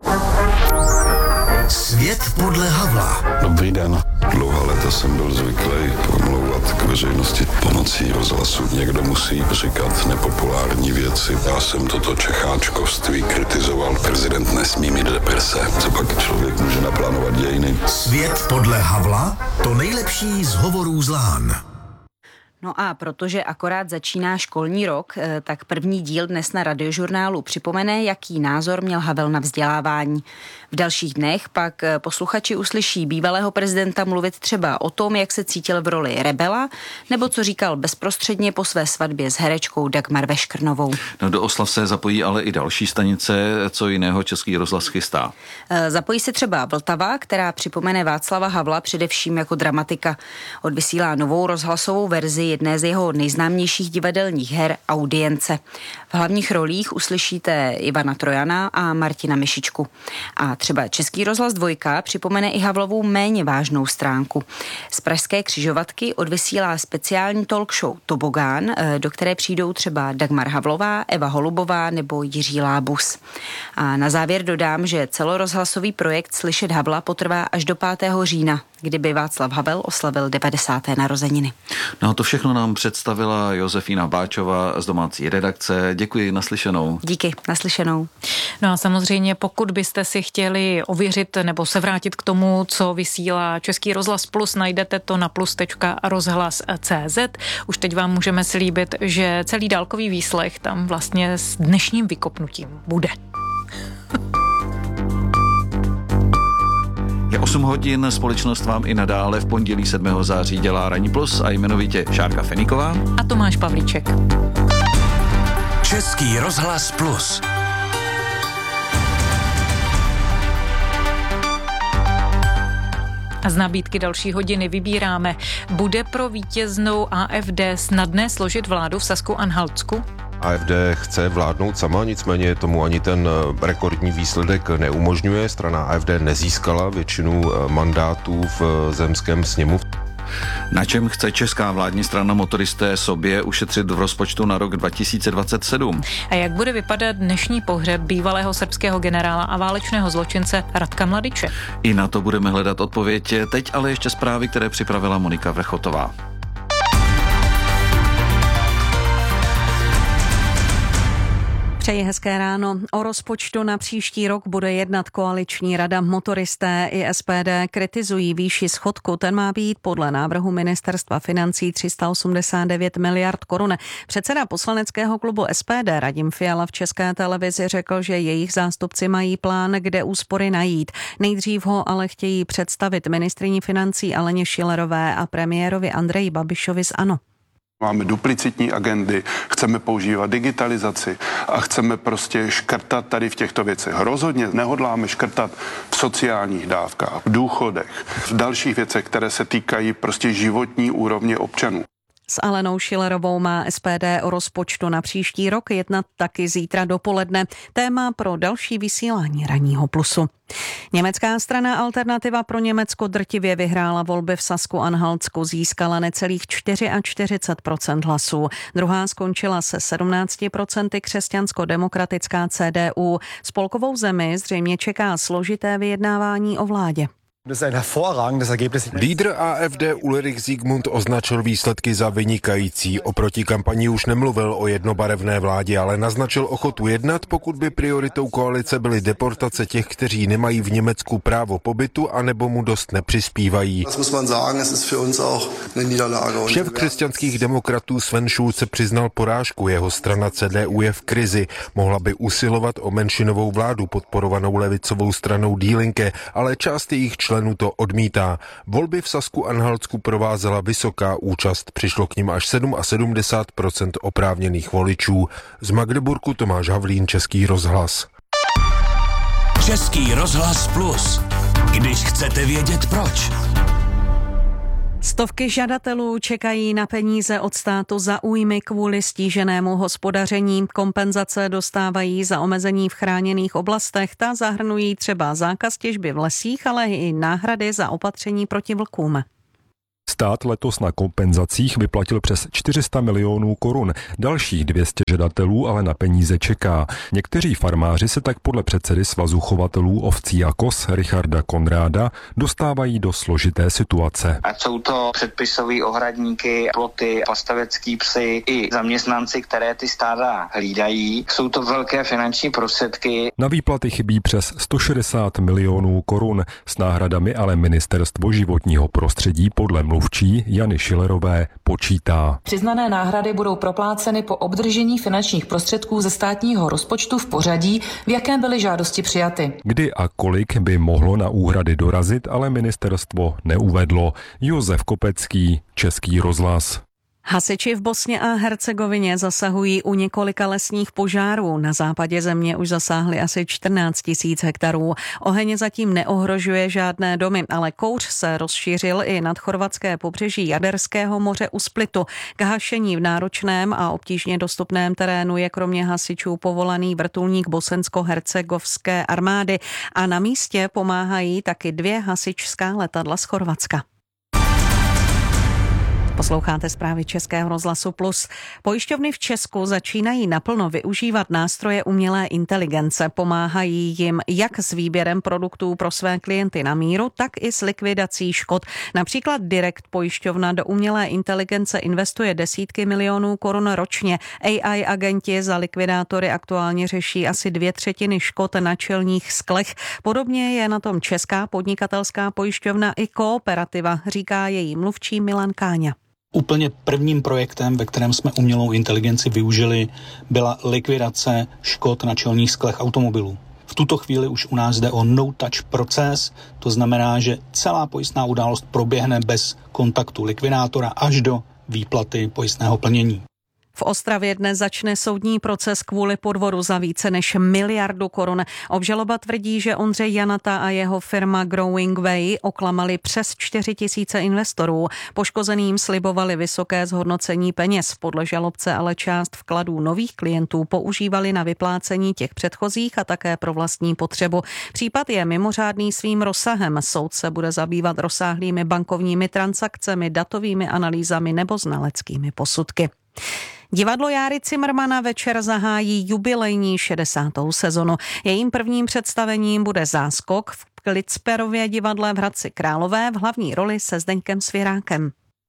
Svět podle Havla. Dobrý den. Dlouhá léta jsem byl zvyklý promlouvat k veřejnosti pomocí rozhlasu. Někdo musí říkat nepopulární věci. Já jsem toto čecháčkovství kritizoval. Prezident nesmí mít deprese. Co pak člověk může naplánovat dějiny? Svět podle Havla? To nejlepší z Hovorů z Lán. No a protože akorát začíná školní rok, tak první díl dnes na radiožurnálu připomene, jaký názor měl Havel na vzdělávání. V dalších dnech pak posluchači uslyší bývalého prezidenta mluvit třeba o tom, jak se cítil v roli rebela, nebo co říkal bezprostředně po své svatbě s herečkou Dagmar Veškrnovou. No, do oslav se zapojí ale i další stanice, co jiného Český rozhlas chystá. Zapojí se třeba Vltava, která připomene Václava Havla především jako dramatika. Odvysílá novou rozhlasovou verzi jedné z jeho nejznámějších divadelních her Audience. V hlavních rolích uslyšíte Ivana Trojana a Martina Myšičku. A třeba Český rozhlas dvojka připomene i Havlovu méně vážnou stránku. Z pražské křižovatky odvysílá speciální talk show Tobogán, do které přijdou třeba Dagmar Havlová, Eva Holubová nebo Jiří Lábus. A na závěr dodám, že celorozhlasový projekt Slyšet Havla potrvá až do pátého října, kdyby Václav Havel oslavil devadesáté narozeniny. No to všechno nám představila Josefína Báčová z domácí redakce. Děkuji, naslyšenou. Díky, naslyšenou. No a samozřejmě, pokud byste si chtěli ověřit nebo se vrátit k tomu, co vysílá Český rozhlas Plus, najdete to na plus tečka rozhlas tečka cé zet. Už teď vám můžeme slíbit, že celý dálkový výslech tam vlastně s dnešním vykopnutím bude. Je osm hodin, společnost vám i nadále v pondělí sedmého září dělá Ranní Plus a jmenovitě Šárka Feniková a Tomáš Pavlíček. Český rozhlas Plus. A z nabídky další hodiny vybíráme. Bude pro vítěznou á ef dé snadné složit vládu v Sasku-Anhaltsku? á ef dé chce vládnout sama, nicméně tomu ani ten rekordní výsledek neumožňuje. Strana á ef dé nezískala většinu mandátů v zemském sněmu. Na čem chce česká vládní strana Motoristé sobě ušetřit v rozpočtu na rok dva tisíce dvacet sedm? A jak bude vypadat dnešní pohřeb bývalého srbského generála a válečného zločince Radka Mladiče? I na to budeme hledat odpověď. Teď ale ještě zprávy, které připravila Monika Vrchotová. Přeji hezké ráno. O rozpočtu na příští rok bude jednat koaliční rada. Motoristé i S P D kritizují výši schodku. Ten má být podle návrhu ministerstva financí tři sta osmdesát devět miliard korun. Předseda poslaneckého klubu S P D Radim Fiala v České televizi řekl, že jejich zástupci mají plán, kde úspory najít. Nejdřív ho ale chtějí představit ministryni financí Aleně Schillerové a premiérovi Andreji Babišovi z ANO. Máme duplicitní agendy, chceme používat digitalizaci a chceme prostě škrtat tady v těchto věcech. Rozhodně nehodláme škrtat v sociálních dávkách, v důchodech, v dalších věcech, které se týkají prostě životní úrovně občanů. S Alenou Schillerovou má S P D o rozpočtu na příští rok jednat taky zítra dopoledne. Téma pro další vysílání Ranního plusu. Německá strana Alternativa pro Německo drtivě vyhrála volby v Sasku-Anhaltsku, získala necelých čtyřicet čtyři procent hlasů. Druhá skončila se sedmnáct procent křesťansko-demokratická C D U. Spolkovou zemi zřejmě čeká složité vyjednávání o vládě. Lídr A F D Ulrich Siegmund označil výsledky za vynikající. Oproti kampani už nemluvil o jednobarevné vládě, ale naznačil ochotu jednat, pokud by prioritou koalice byly deportace těch, kteří nemají v Německu právo pobytu anebo mu dost nepřispívají. Šéf křesťanských demokratů Sven Schulze přiznal porážku. Jeho strana C D U je v krizi. Mohla by usilovat o menšinovou vládu podporovanou levicovou stranou Die Linke, ale část jejich členů členů to odmítá. Volby v Sasku-Anhaltsku provázela vysoká účast. Přišlo k nim až sedmdesát sedm procent oprávněných voličů. Z Magdeburku Tomáš Havlín, Český rozhlas. Český rozhlas plus. Když chcete vědět proč. Stovky žadatelů čekají na peníze od státu za újmy kvůli stíženému hospodaření. Kompenzace dostávají za omezení v chráněných oblastech. Ta zahrnují třeba zákaz těžby v lesích, ale i náhrady za opatření proti vlkům. Stát letos na kompenzacích vyplatil přes čtyři sta milionů korun. Dalších dvě stě žadatelů ale na peníze čeká. Někteří farmáři se tak podle předsedy Svazu chovatelů ovcí a koz Richarda Konráda dostávají do složité situace. Ať jsou to předpisové ohradníky, ploty, pastavecký psy i zaměstnanci, které ty stáda hlídají. Jsou to velké finanční prostředky. Na výplaty chybí přes sto šedesát milionů korun. S náhradami ale ministerstvo životního prostředí podle mluvčí Jany Schillerové počítá. Přiznané náhrady budou propláceny po obdržení finančních prostředků ze státního rozpočtu v pořadí, v jakém byly žádosti přijaty. Kdy a kolik by mohlo na úhrady dorazit, ale ministerstvo neuvedlo. Josef Kopecký, Český rozhlas. Hasiči v Bosně a Hercegovině zasahují u několika lesních požárů. Na západě země už zasáhli asi čtrnáct tisíc hektarů. Oheň zatím neohrožuje žádné domy, ale kouř se rozšířil i nad chorvatské pobřeží Jaderského moře u Splitu. K hašení v náročném a obtížně dostupném terénu je kromě hasičů povolaný vrtulník bosensko-hercegovské armády a na místě pomáhají taky dvě hasičská letadla z Chorvatska. Posloucháte zprávy Českého rozhlasu Plus. Pojišťovny v Česku začínají naplno využívat nástroje umělé inteligence. Pomáhají jim jak s výběrem produktů pro své klienty na míru, tak i s likvidací škod. Například Direct pojišťovna do umělé inteligence investuje desítky milionů korun ročně. A I agenti za likvidátory aktuálně řeší asi dvě třetiny škod na čelních sklech. Podobně je na tom Česká podnikatelská pojišťovna i Kooperativa, říká její mluvčí Milan Káňa. Úplně prvním projektem, ve kterém jsme umělou inteligenci využili, byla likvidace škod na čelních sklech automobilů. V tuto chvíli už u nás jde o no-touch proces, to znamená, že celá pojistná událost proběhne bez kontaktu likvidátora až do výplaty pojistného plnění. V Ostravě dnes začne soudní proces kvůli podvodu za více než miliardu korun. Obžaloba tvrdí, že Ondřej Janata a jeho firma Growing Way oklamali přes čtyři tisíce investorů. Poškozeným slibovali vysoké zhodnocení peněz. Podle žalobce ale část vkladů nových klientů používali na vyplácení těch předchozích a také pro vlastní potřebu. Případ je mimořádný svým rozsahem. Soud se bude zabývat rozsáhlými bankovními transakcemi, datovými analýzami nebo znaleckými posudky. Divadlo Járy Cimrmana večer zahájí jubilejní šedesátou sezonu. Jejím prvním představením bude Záskok v Klicperově divadle v Hradci Králové v hlavní roli se Zdeňkem Svěrákem.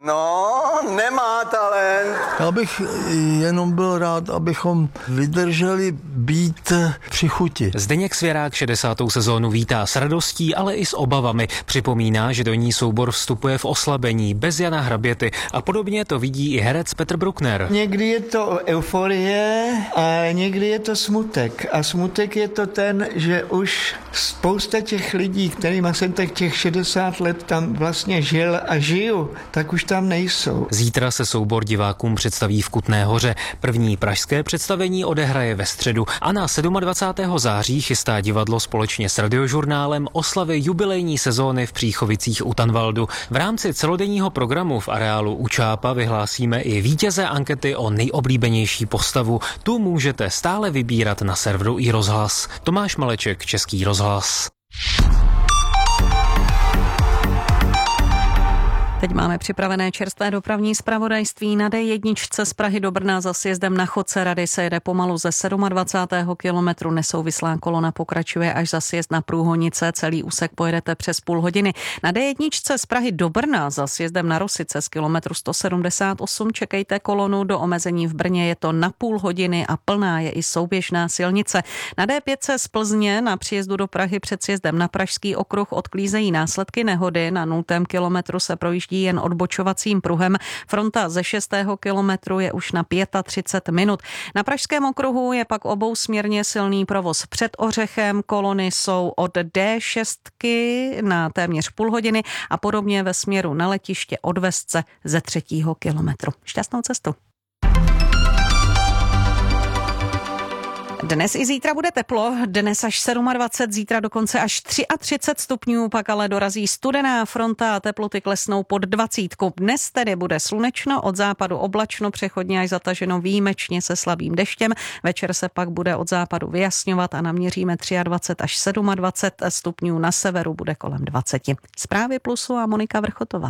No, nemá talent. Já bych jenom byl rád, abychom vydrželi být při chuti. Zdeněk Svěrák šedesátou sezónu vítá s radostí, ale i s obavami. Připomíná, že do ní soubor vstupuje v oslabení, bez Jana Hraběty, a podobně to vidí i herec Petr Bruckner. Někdy je to euforie a někdy je to smutek. A smutek je to ten, že už spousta těch lidí, kterýma jsem tak těch šedesát let tam vlastně žil a žiju, tak už tam nejsou. Zítra se soubor divákům představí v Kutné Hoře. První pražské představení odehraje ve středu a na dvacátého sedmého září chystá divadlo společně s Radiožurnálem oslavy jubilejní sezóny v Příchovicích u Tanvaldu. V rámci celodenního programu v areálu u Čápa vyhlásíme i vítěze ankety o nejoblíbenější postavu. Tu můžete stále vybírat na serveru iRozhlas. Tomáš Maleček, Český rozhlas. Teď máme připravené čerstvé dopravní zpravodajství. Na dé jedna z Prahy do Brna za sjezdem na Chodce Rady se jede pomalu ze dvacátého sedmého kilometru. Nesouvislá kolona pokračuje až za sjezd na Průhonice. Celý úsek pojedete přes půl hodiny. Na dé jedna z Prahy do Brna za sjezdem na Rosice z kilometru sto sedmdesát osm čekejte kolonu. Do omezení v Brně je to na půl hodiny a plná je i souběžná silnice. Na dé pět z Plzně na příjezdu do Prahy před sjezdem na Pražský okruh odklízejí následky nehody. Na nultém kilometru se projíždí jen odbočovacím pruhem. Fronta ze šestého kilometru je už na třicet pět minut. Na Pražském okruhu je pak obousměrně silný provoz před Ořechem. Kolony jsou od dé šest na téměř půl hodiny a podobně ve směru na letiště od Vesce ze třetího kilometru. Šťastnou cestu. Dnes i zítra bude teplo, dnes až dvacet sedm, zítra dokonce až třicet tři stupňů, pak ale dorazí studená fronta a teploty klesnou pod dvacítku. Dnes tedy bude slunečno, od západu oblačno, přechodně až zataženo výjimečně se slabým deštěm. Večer se pak bude od západu vyjasňovat a naměříme dvacet tři až dvacet sedm stupňů, na severu bude kolem dvacet. Zprávy Plusu a Monika Vrchotová.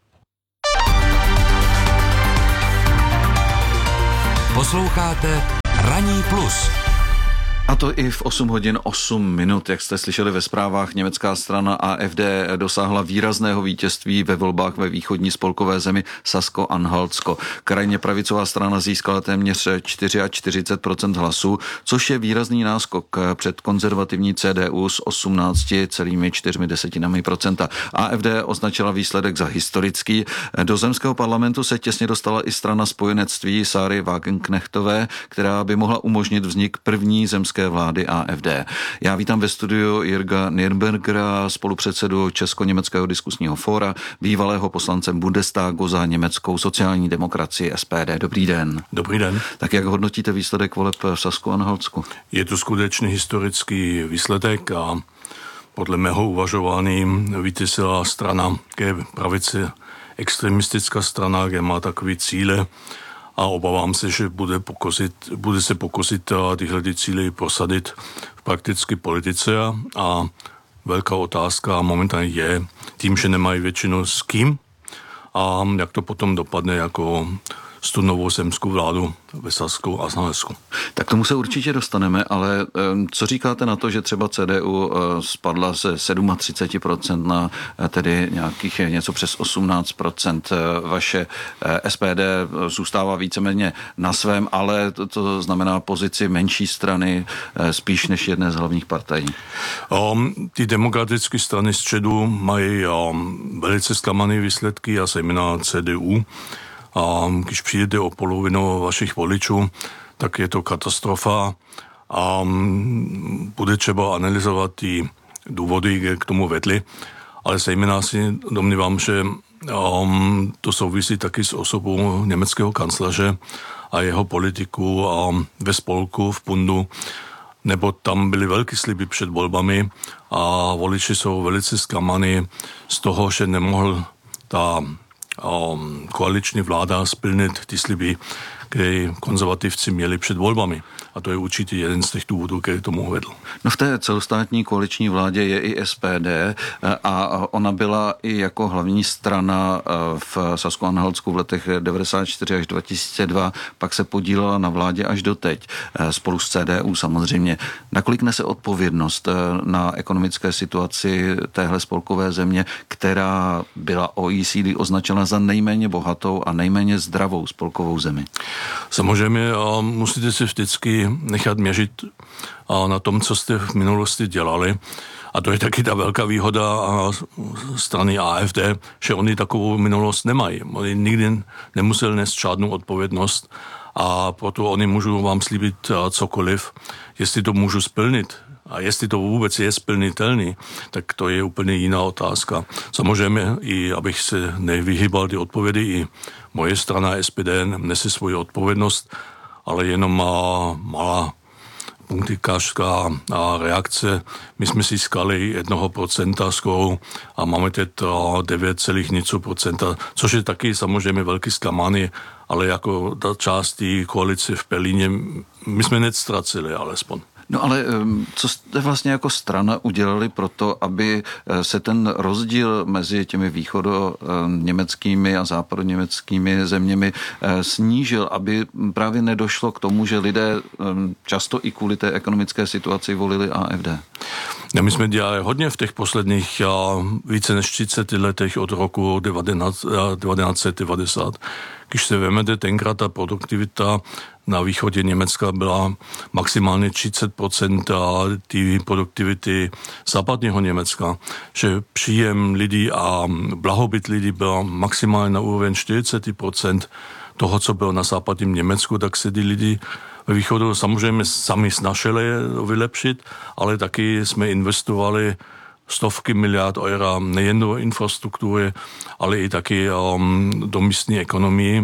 Posloucháte Ranní plus. A to i v osm hodin osm minut, jak jste slyšeli ve zprávách, německá strana A F D dosáhla výrazného vítězství ve volbách ve východní spolkové zemi Sasko-Anhaltsko. Krajně pravicová strana získala téměř čtyřicet čtyři procent hlasů, což je výrazný náskok před konzervativní C D U s osmnáct celá čtyři procenta. A F D označila výsledek za historický. Do zemského parlamentu se těsně dostala i strana spojenectví Sáry Wagenknechtové, která by mohla umožnit vznik první zemské vlády A F D. Já vítám ve studiu Jirga Nürnbergera, spolupředsedu Česko-německého diskusního fóra, bývalého poslancem Bundestagu za německou sociální demokracii S P D. Dobrý den. Dobrý den. Tak jak hodnotíte výsledek voleb v Sasku-Anhaltsku? Je to skutečně historický výsledek a podle mého uvažování vítězila strana, kde pravice extremistická strana, kde má takové cíle, a obávám se, že bude, pokusit, bude se pokusit tyhle ty cíle prosadit v praktické politice a velká otázka momentálně je tím, že nemají většinu s kým a jak to potom dopadne jako s tu novou zemskou vládu ve Sasku a Anhaltsku. Tak tomu se určitě dostaneme, ale co říkáte na to, že třeba C D U spadla ze třicet sedm procent na tedy nějakých něco přes osmnáct procent. Vaše S P D zůstává víceméně na svém, ale to, to znamená pozici menší strany spíš než jedné z hlavních partají. Um, ty demokratické strany středu mají um, velice zklamané výsledky a zejména C D U. A když přijdete o polovinu vašich voličů, tak je to katastrofa a bude třeba analyzovat ty důvody, k tomu vedly, ale zejména si domnívám, že um, to souvisí taky s osobou německého kancléře a jeho politiku um, ve spolku, v Bundu, nebo tam byly velké sliby před volbami a voliči jsou velice zklamaní z toho, že nemohl ta koaliční vláda splnit ty sliby, které konzervativci měli před volbami. A to je určitě jeden z těch důvodů, který tomu vedl. No v té celostátní koaliční vládě je i S P D a ona byla i jako hlavní strana v Sasko-Anhaltsku v letech devadesát čtyři až dva tisíce dva, pak se podílela na vládě až doteď, spolu s C D U samozřejmě. Nakolik nese odpovědnost na ekonomické situaci téhle spolkové země, která byla O E C D označena za nejméně bohatou a nejméně zdravou spolkovou zemi? Samozřejmě musíte si vždycky nechat měřit na tom, co jste v minulosti dělali. A to je taky ta velká výhoda strany A F D, že oni takovou minulost nemají. Oni nikdy nemuseli nést žádnou odpovědnost a proto oni můžou vám slíbit cokoliv, jestli to můžu splnit. A jestli to vůbec je splnitelný, tak to je úplně jiná otázka. Samozřejmě, i abych se nevyhýbal ty odpovědi, i moje strana S P D nese svoji odpovědnost, ale jenom má malá punktikářská reakce. My jsme si získali jednoho procenta skoro a máme teď devět celá něco procenta, což je taky samozřejmě velký zklamání, ale jako ta část té koalice v Berlíně my jsme neztracili alespoň. No ale co jste vlastně jako strana udělali pro to, aby se ten rozdíl mezi těmi východoněmeckými a západoněmeckými zeměmi snížil, aby právě nedošlo k tomu, že lidé často i kvůli té ekonomické situaci volili A F D? No, my jsme dělali hodně v těch posledních více než třiceti letech od roku devatenáct set devadesát. Když se vezmete, tenkrát ta produktivita na východě Německa byla maximálně třicet procent té produktivity západního Německa, že příjem lidí a blahobyt lidí byl maximálně na úroveň čtyřicet procent toho, co bylo na západním Německu, tak se ty lidi ve východu samozřejmě sami snažili vylepšit, ale taky jsme investovali stovky miliard eura nejen do infrastruktury, ale i taky um, do místní ekonomii.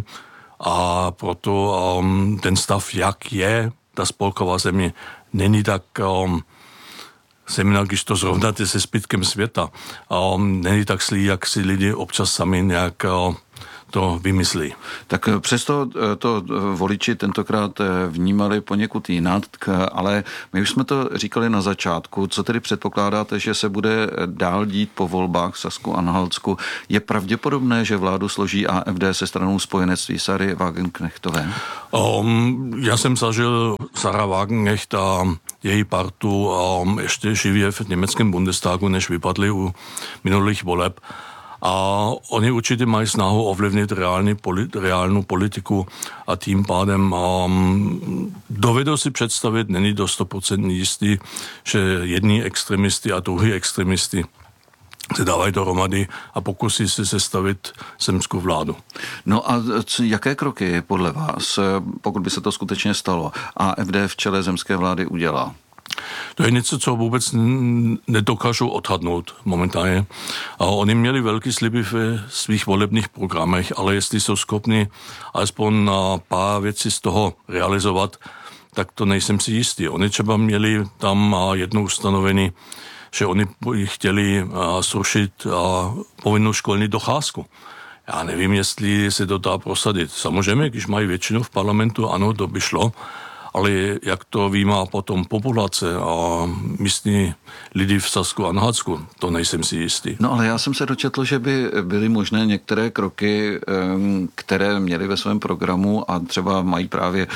A proto um, ten stav, jak je ta spolková země, není tak um, zejména, když to zrovnáte se zbytkem světa, um, není tak zlý, jak si lidi občas sami nějak uh, to vymyslí. Tak přesto to voliči tentokrát vnímali poněkud jinak, ale my už jsme to říkali na začátku. Co tedy předpokládáte, že se bude dál dít po volbách v Sasku-Anhaltsku? Je pravděpodobné, že vládu složí A F D se stranou spojenectví Sary Wagenknechtové? Um, já jsem zažil Sara Wagenknecht a její partu um, ještě živě v německém Bundestagu, než vypadli u minulých voleb. A oni určitě mají snahu ovlivnit reální, polit, reálnou politiku a tím pádem um, dovedou si představit, není to sto procent jistý, že jedni extremisty a druhý extremisty se dávají dohromady a pokusí se sestavit zemskou vládu. No a co, jaké kroky podle vás, pokud by se to skutečně stalo, A F D v čele zemské vlády udělá? To je něco, co vůbec nedokážou odhadnout momentálně. A oni měli velký sliby v svých volebních programech, ale jestli jsou schopni alespoň na pár věcí z toho realizovat, tak to nejsem si jistý. Oni třeba měli tam jedno ustanovení, že oni chtěli zrušit povinnou školní docházku. Já nevím, jestli se to dá prosadit. Samozřejmě, když mají většinu v parlamentu, ano, to by šlo, ale jak to vnímá potom populace a místní lidi v Sasku-Anhaltsku, to nejsem si jistý. No ale já jsem se dočetl, že by byly možné některé kroky, které měly ve svém programu a třeba mají právě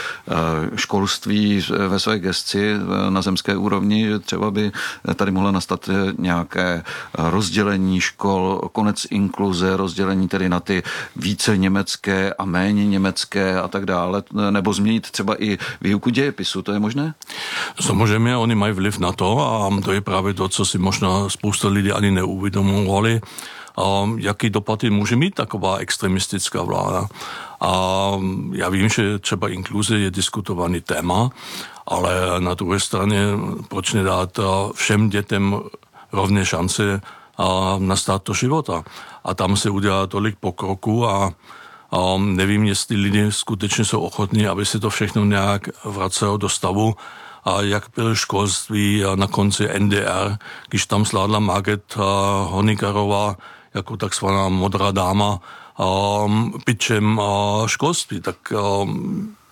školství ve své gesci na zemské úrovni, že třeba by tady mohlo nastat nějaké rozdělení škol, konec inkluze, rozdělení tedy na ty více německé a méně německé a tak dále, nebo změnit třeba i výuku dějepisu, to je možné? Samozřejmě, oni mají vliv na to a to je právě to, co si možná spousta lidí ani neuvědomovali, jaký dopady může mít taková extremistická vláda. A já vím, že třeba inkluze je diskutovaný téma, ale na druhé straně proč nedát všem dětem rovné šance na start do života. A tam se udělá tolik pokroku a Um, nevím, jestli lidi skutečně jsou ochotní, aby se to všechno nějak vracelo do stavu. A jak bylo školství na konci N D R, když tam sládla Margit uh, Honikarová jako takzvaná modrá dáma um, pičem uh, školství, tak um,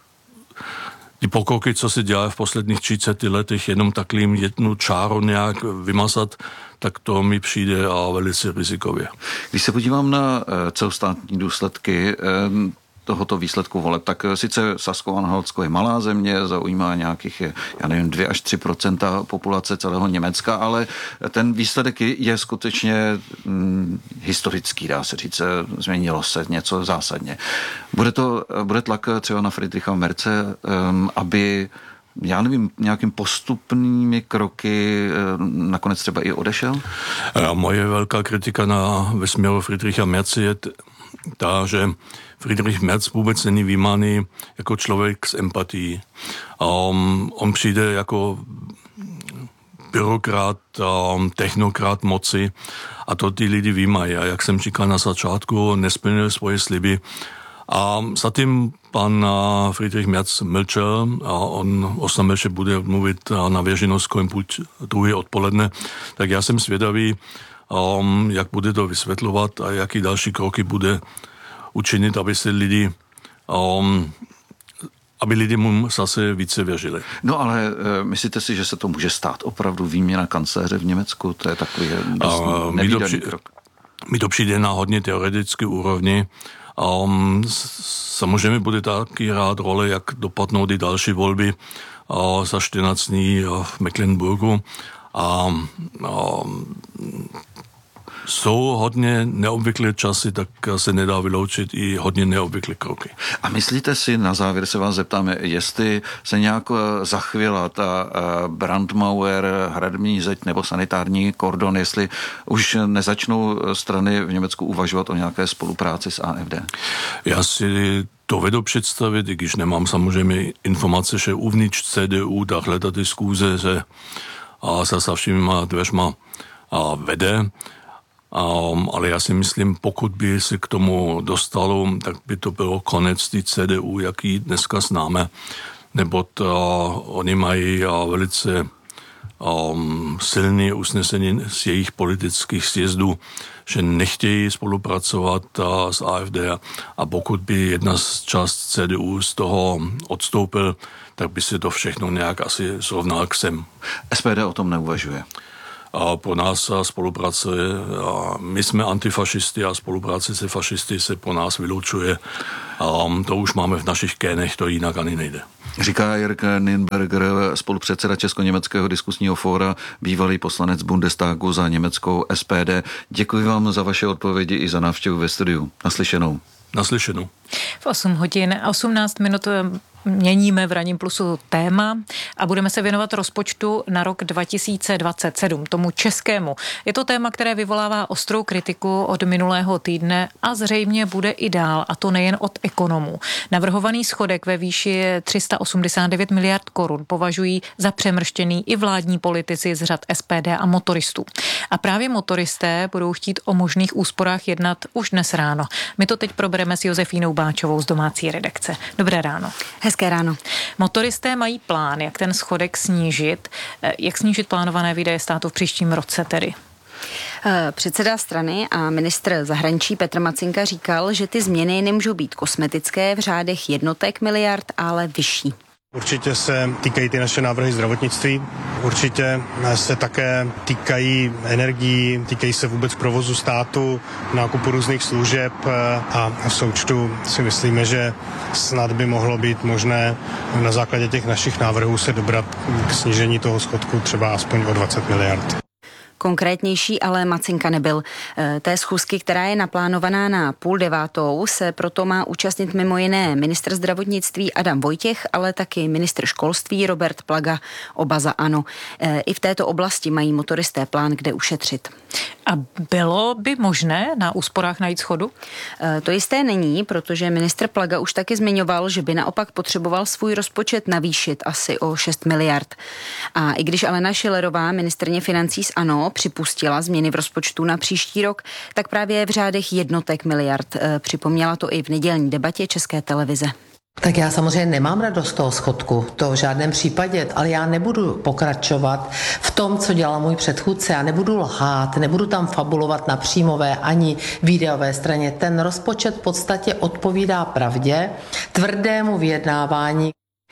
ty pokroky, co se dělá v posledních třiceti letech, jenom takovým jednu čáru nějak vymazat, tak to mi přijde a velice rizikově. Když se podívám na celostátní důsledky tohoto výsledku voleb, tak sice Sasko-Anhaltsko je malá země, zaujímá nějakých, já nevím, dvě až tři procenta populace celého Německa, ale ten výsledek je skutečně hm, historický, dá se říct, změnilo se něco zásadně. Bude to, bude tlak třeba na Friedricha Merze, um, aby já nevím, nějakým postupnými kroky nakonec třeba i odešel? A moje velká kritika na vesměru Friedricha Merze je ta, že Friedrich Merz vůbec není vnímaný jako člověk s empatií. Um, on přijde jako byrokrat, um, technokrat moci a to ty lidi vnímají. A jak jsem říkal na začátku, nesplnil svoje sliby. A zatím pan Friedrich Merz mlčel a on osamil, že bude mluvit na veřejnost kolem půl druhé odpoledne. Tak já jsem zvědavý, um, jak bude to vysvětlovat a jaký další kroky bude učinit, aby se lidi, um, aby lidi mu zase více věřili. No ale e, myslíte si, že se to může stát opravdu výměna kancléře v Německu? To je takový dost uh, nevídaný krok. Mi to přijde na hodně teoretické úrovni. Um, samozřejmě bude taky hrát roli, jak dopadnou ty další volby uh, za čtrnáct dní uh, v Mecklenburgu. A um, jsou hodně neobvyklé časy, tak se nedá vyloučit i hodně neobvyklé kroky. A myslíte si, na závěr se vás zeptáme, jestli se nějak zachvěla ta Brandmauer, hradební zeď nebo sanitární kordon, jestli už nezačnou strany v Německu uvažovat o nějaké spolupráci s A F D? Já si to vedu představit, i když nemám samozřejmě informace, že uvnitř C D U tahle ta diskuze se a za zavšíma dveřma a vede. Um, ale já si myslím, pokud by se k tomu dostalo, tak by to bylo konec té C D U, jaký dneska známe, nebo to, uh, oni mají uh, velice um, silné usnesení z jejich politických sjezdů, že nechtějí spolupracovat uh, s A F D a pokud by jedna z část C D U z toho odstoupil, tak by se to všechno nějak asi srovnal k sem. S P D o tom neuvažuje. A pro nás spolupráce, a my jsme antifašisty a spolupráce se fašisty se po nás vylučuje. A to už máme v našich génech, to jinak ani nejde. Říká Jörg Nürnberger, spolupředseda Česko-německého diskusního fóra, bývalý poslanec Bundestagu za německou S P D. Děkuji vám za vaše odpovědi i za návštěvu ve studiu. Naslyšenou. Naslyšenou. V osm hodin a osmnáct minut měníme v Ranním plusu téma a budeme se věnovat rozpočtu na rok dva tisíce dvacet sedm, tomu českému. Je to téma, které vyvolává ostrou kritiku od minulého týdne a zřejmě bude i dál, a to nejen od ekonomů. Navrhovaný schodek ve výši tři sta osmdesát devět miliard korun považují za přemrštěný i vládní politici z řad S P D a motoristů. A právě motoristé budou chtít o možných úsporách jednat už dnes ráno. My to teď probereme s Josefínou Báčovou z domácí redakce. Dobré ráno. Hezké ráno. Motoristé mají plán, jak ten schodek snížit. Jak snížit plánované výdaje státu v příštím roce tedy? Předseda strany a ministr zahraničí Petr Macinka říkal, že ty změny nemůžou být kosmetické v řádech jednotek miliard, ale vyšší. Určitě se týkají ty naše návrhy zdravotnictví, určitě se také týkají energií, týkají se vůbec provozu státu, nákupu různých služeb a v součtu si myslíme, že snad by mohlo být možné na základě těch našich návrhů se dobrat k snížení toho schodku třeba aspoň o dvacet miliard. Konkrétnější ale Macinka nebyl. Té schůzky, která je naplánovaná na půl devátou, se proto má účastnit mimo jiné ministr zdravotnictví Adam Vojtěch, ale taky ministr školství Robert Plaga, oba za ANO. I v této oblasti mají motoristé plán, kde ušetřit. A bylo by možné na úsporách najít schodu? To jisté není, protože ministr Plaga už taky zmiňoval, že by naopak potřeboval svůj rozpočet navýšit asi o šest miliard. A i když Alena Schillerová, ministryně financí z ANO, připustila změny v rozpočtu na příští rok, tak právě v řádech jednotek miliard. Připomněla to i v nedělní debatě České televize. Tak já samozřejmě nemám radost z toho schodku, to v žádném případě, ale já nebudu pokračovat v tom, co dělal můj předchůdce. Já nebudu lhát, nebudu tam fabulovat na příjmové ani výdajové straně. Ten rozpočet v podstatě odpovídá pravdě, tvrdému vyjednávání.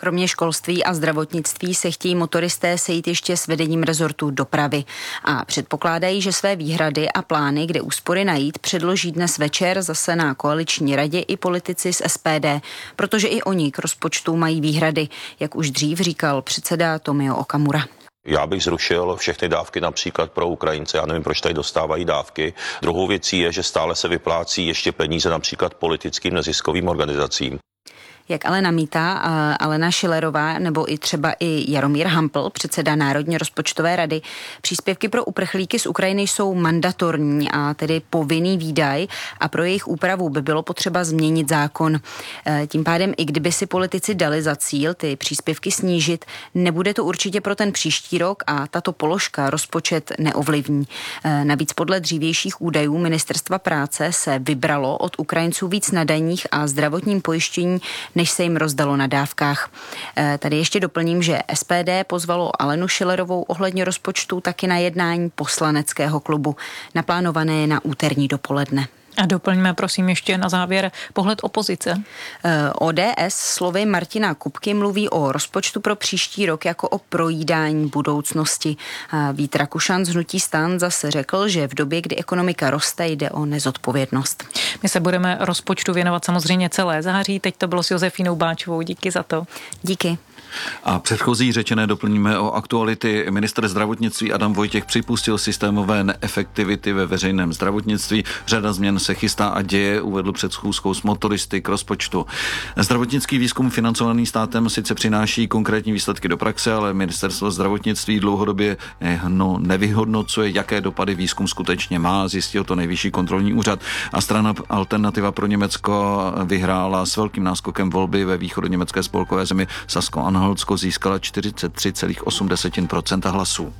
Kromě školství a zdravotnictví se chtějí motoristé sejít ještě s vedením rezortu dopravy a předpokládají, že své výhrady a plány, kde úspory najít, předloží dnes večer zase na koaliční radě i politici z S P D, protože i oni k rozpočtu mají výhrady, jak už dřív říkal předseda Tomio Okamura. Já bych zrušil všechny dávky například pro Ukrajince, já nevím, proč tady dostávají dávky. Druhou věcí je, že stále se vyplácí ještě peníze například politickým neziskovým organizacím. Jak ale namítá Alena Schillerová nebo i třeba i Jaromír Hampl, předseda Národní rozpočtové rady, příspěvky pro uprchlíky z Ukrajiny jsou mandatorní a tedy povinný výdaj a pro jejich úpravu by bylo potřeba změnit zákon. Tím pádem, i kdyby si politici dali za cíl ty příspěvky snížit, nebude to určitě pro ten příští rok a tato položka rozpočet neovlivní. Navíc podle dřívějších údajů Ministerstva práce se vybralo od Ukrajinců víc na daních a zdravotním pojištění, než se jim rozdalo na dávkách. Tady ještě doplním, že S P D pozvalo Alenu Schillerovou ohledně rozpočtu taky na jednání poslaneckého klubu, naplánované na úterní dopoledne. A doplňme prosím ještě na závěr pohled opozice. O D S slovy Martina Kupky mluví o rozpočtu pro příští rok jako o projídání budoucnosti. Vít Rakušan z hnutí STAN zase řekl, že v době, kdy ekonomika roste, jde o nezodpovědnost. My se budeme rozpočtu věnovat samozřejmě celé září. Teď to bylo s Josefínou Báčovou. Díky za to. Díky. A předchozí řečené doplníme o aktuality. Ministr zdravotnictví Adam Vojtěch připustil systémové neefektivity ve veřejném zdravotnictví. Řada změn se chystá a děje, uvedl před schůzkou s motoristy k rozpočtu. Zdravotnický výzkum financovaný státem sice přináší konkrétní výsledky do praxe, ale ministerstvo zdravotnictví dlouhodobě no, nevyhodnocuje, jaké dopady výzkum skutečně má, zjistil to Nejvyšší kontrolní úřad. A strana Alternativa pro Německo vyhrála s velkým náskokem volby ve východoněmecké spolkové zemi Sasko-Anhaltsko, získala čtyřicet tři celá osm procenta hlasů.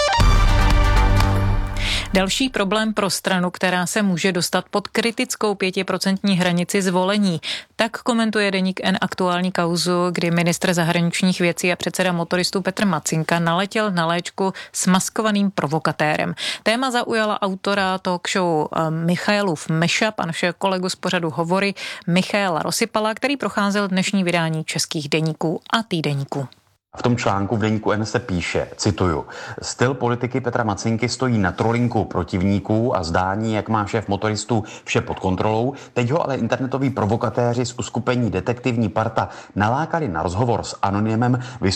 Další problém pro stranu, která se může dostat pod kritickou pětiprocentní hranici zvolení. Tak komentuje deník N aktuální kauzu, kdy ministr zahraničních věcí a předseda motoristů Petr Macinka naletěl na léčku s maskovaným provokatérem. Téma zaujala autora talk show Michailův Mashup a našeho kolegu z pořadu Hovory Michaela Rosypala, který procházel dnešní vydání českých deníků a týdeníků. V tom článku v deníku N se píše, cituju, styl politiky Petra Macinky stojí na trolinku protivníků a zdání, jak má šéf motoristů vše pod kontrolou. Teď ho ale internetoví provokatéři z uskupení Detektivní parta nalákali na rozhovor s anonymem